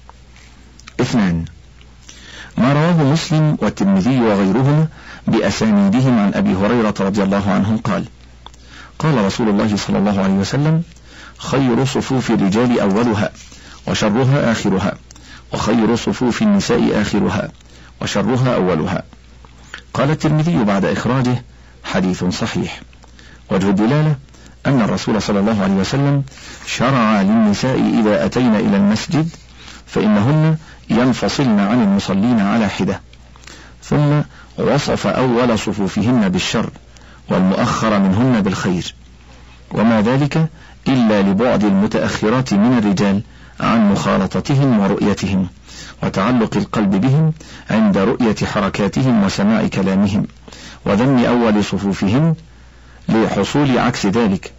[SPEAKER 2] اثنان: ما رواه مسلم والترمذي وغيرهما بأسانيدهم عن أبي هريرة رضي الله عنه قال: قال رسول الله صلى الله عليه وسلم: خير صفوف الرجال أولها وشرها آخرها، وخير صفوف النساء آخرها وشرها أولها. قال الترمذي بعد إخراجه: حديث صحيح. وجه الدلالة أن الرسول صلى الله عليه وسلم شرع للنساء إذا أتين إلى المسجد فإنهن ينفصلن عن المصلين على حدة، ثم وصف أول صفوفهن بالشر والمؤخر منهن بالخير، وما ذلك إلا لبعد المتأخرات من الرجال عن مخالطتهم ورؤيتهم، وتعلق القلب بهم عند رؤية حركاتهم وسماع كلامهم، وذم أول صفوفهم لحصول عكس ذلك.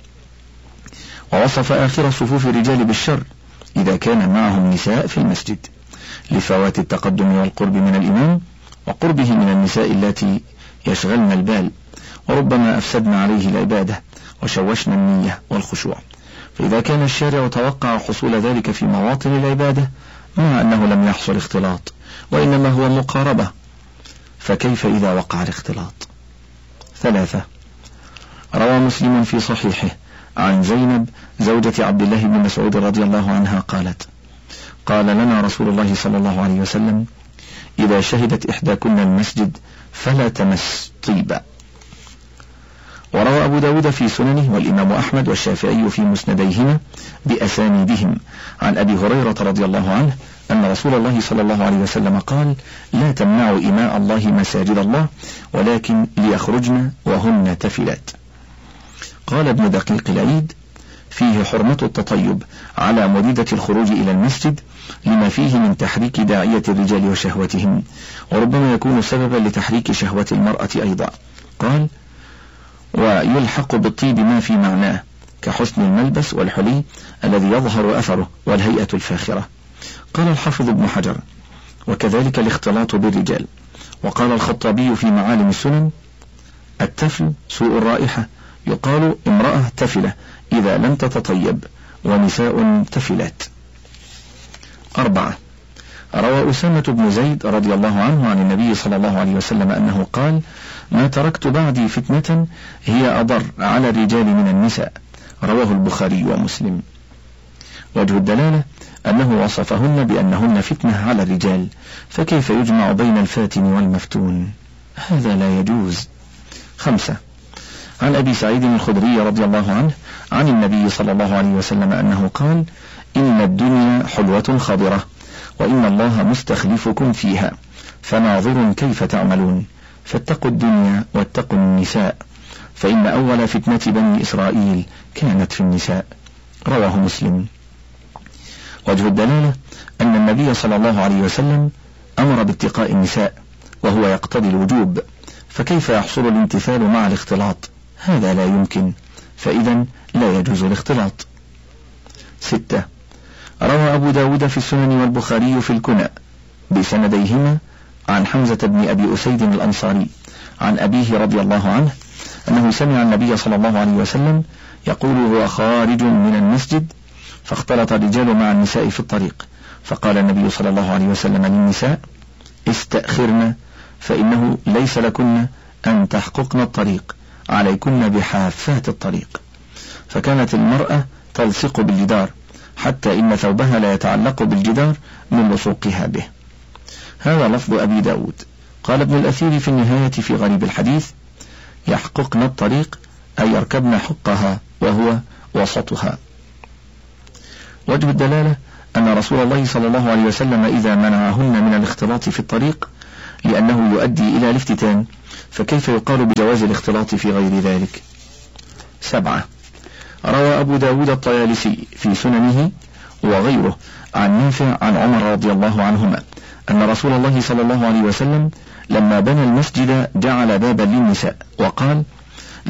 [SPEAKER 2] ووصف آخر صفوف الرجال بالشر إذا كان معهم نساء في المسجد، لفوات التقدم والقرب من الإمام وقربه من النساء التي يشغلن البال، وربما أفسدن عليه العبادة وشوشن النية والخشوع. فإذا كان الشارع توقع حصول ذلك في مواطن العبادة مع أنه لم يحصل اختلاط وإنما هو مقاربة، فكيف إذا وقع الاختلاط؟ ثلاثة: روى مسلم في صحيحه عن زينب زوجة عبد الله بن مسعود رضي الله عنها قالت: قال لنا رسول الله صلى الله عليه وسلم: إذا شهدت إحداكن المسجد فلا تمس طيبا. وروى أبو داود في سننه والإمام أحمد والشافعي في مسنديهما بأسانيدهم عن أبي هريرة رضي الله عنه أن رسول الله صلى الله عليه وسلم قال: لا تمنعوا إماء الله مساجد الله ولكن ليخرجن وهن تفلات. قال ابن دقيق العيد: فيه حرمة التطيب على مريدة الخروج إلى المسجد لما فيه من تحريك داعية الرجال وشهوتهم، وربما يكون سببا لتحريك شهوة المرأة أيضا. قال: ويلحق بالطيب ما في معناه كحسن الملبس والحلي الذي يظهر أثره والهيئة الفاخرة. قال الحافظ ابن حجر: وكذلك الاختلاط بالرجال. وقال الخطابي في معالم السنن: التفل سوء الرائحة، يقال امرأة تفلة إذا لم تتطيب، ونساء تفلات. أربعة: روى أسامة بن زيد رضي الله عنه عن النبي صلى الله عليه وسلم أنه قال: ما تركت بعدي فتنة هي أضر على الرجال من النساء. رواه البخاري ومسلم. وجه الدلالة أنه وصفهن بأنهن فتنة على الرجال، فكيف يجمع بين الفاتن والمفتون؟ هذا لا يجوز. خمسة: عن أبي سعيد الخدري رضي الله عنه عن النبي صلى الله عليه وسلم أنه قال: إن الدنيا حلوة خضرة، وإن الله مستخلفكم فيها، فناظر كيف تعملون، فاتقوا الدنيا واتقوا النساء، فإن أول فتنة بني إسرائيل كانت في النساء. رواه مسلم. وجه الدلالة أن النبي صلى الله عليه وسلم أمر باتقاء النساء، وهو يقتضي الوجوب، فكيف يحصل الامتثال مع الاختلاط؟ هذا لا يمكن، فإذا لا يجوز الاختلاط. ستة: روى أبو داود في السنن والبخاري في الكنى بسنديهما عن حمزة بن أبي أسيد الأنصاري عن أبيه رضي الله عنه أنه سمع النبي صلى الله عليه وسلم يقول هو خارج من المسجد: فاختلط الرجال مع النساء في الطريق، فقال النبي صلى الله عليه وسلم للنساء: استأخرن، فإنه ليس لكن أن تحققن الطريق، عليكن بحافات الطريق. فكانت المرأة تلصق بالجدار حتى إن ثوبها لا يتعلق بالجدار من لصوقها به. هذا لفظ أبي داود. قال ابن الأثير في النهاية في غريب الحديث: يحققن الطريق أي يركبن حقها وهو وسطها. وجه الدلالة أن رسول الله صلى الله عليه وسلم إذا منعهن من الاختلاط في الطريق لأنه يؤدي إلى الافتتان، فكيف يقال بجواز الاختلاط في غير ذلك؟ سبعة. روى أبو داود الطيالسي في سننه وغيره عن نافع عن عمر رضي الله عنهما أن رسول الله صلى الله عليه وسلم لما بنى المسجد جعل بابا للنساء وقال: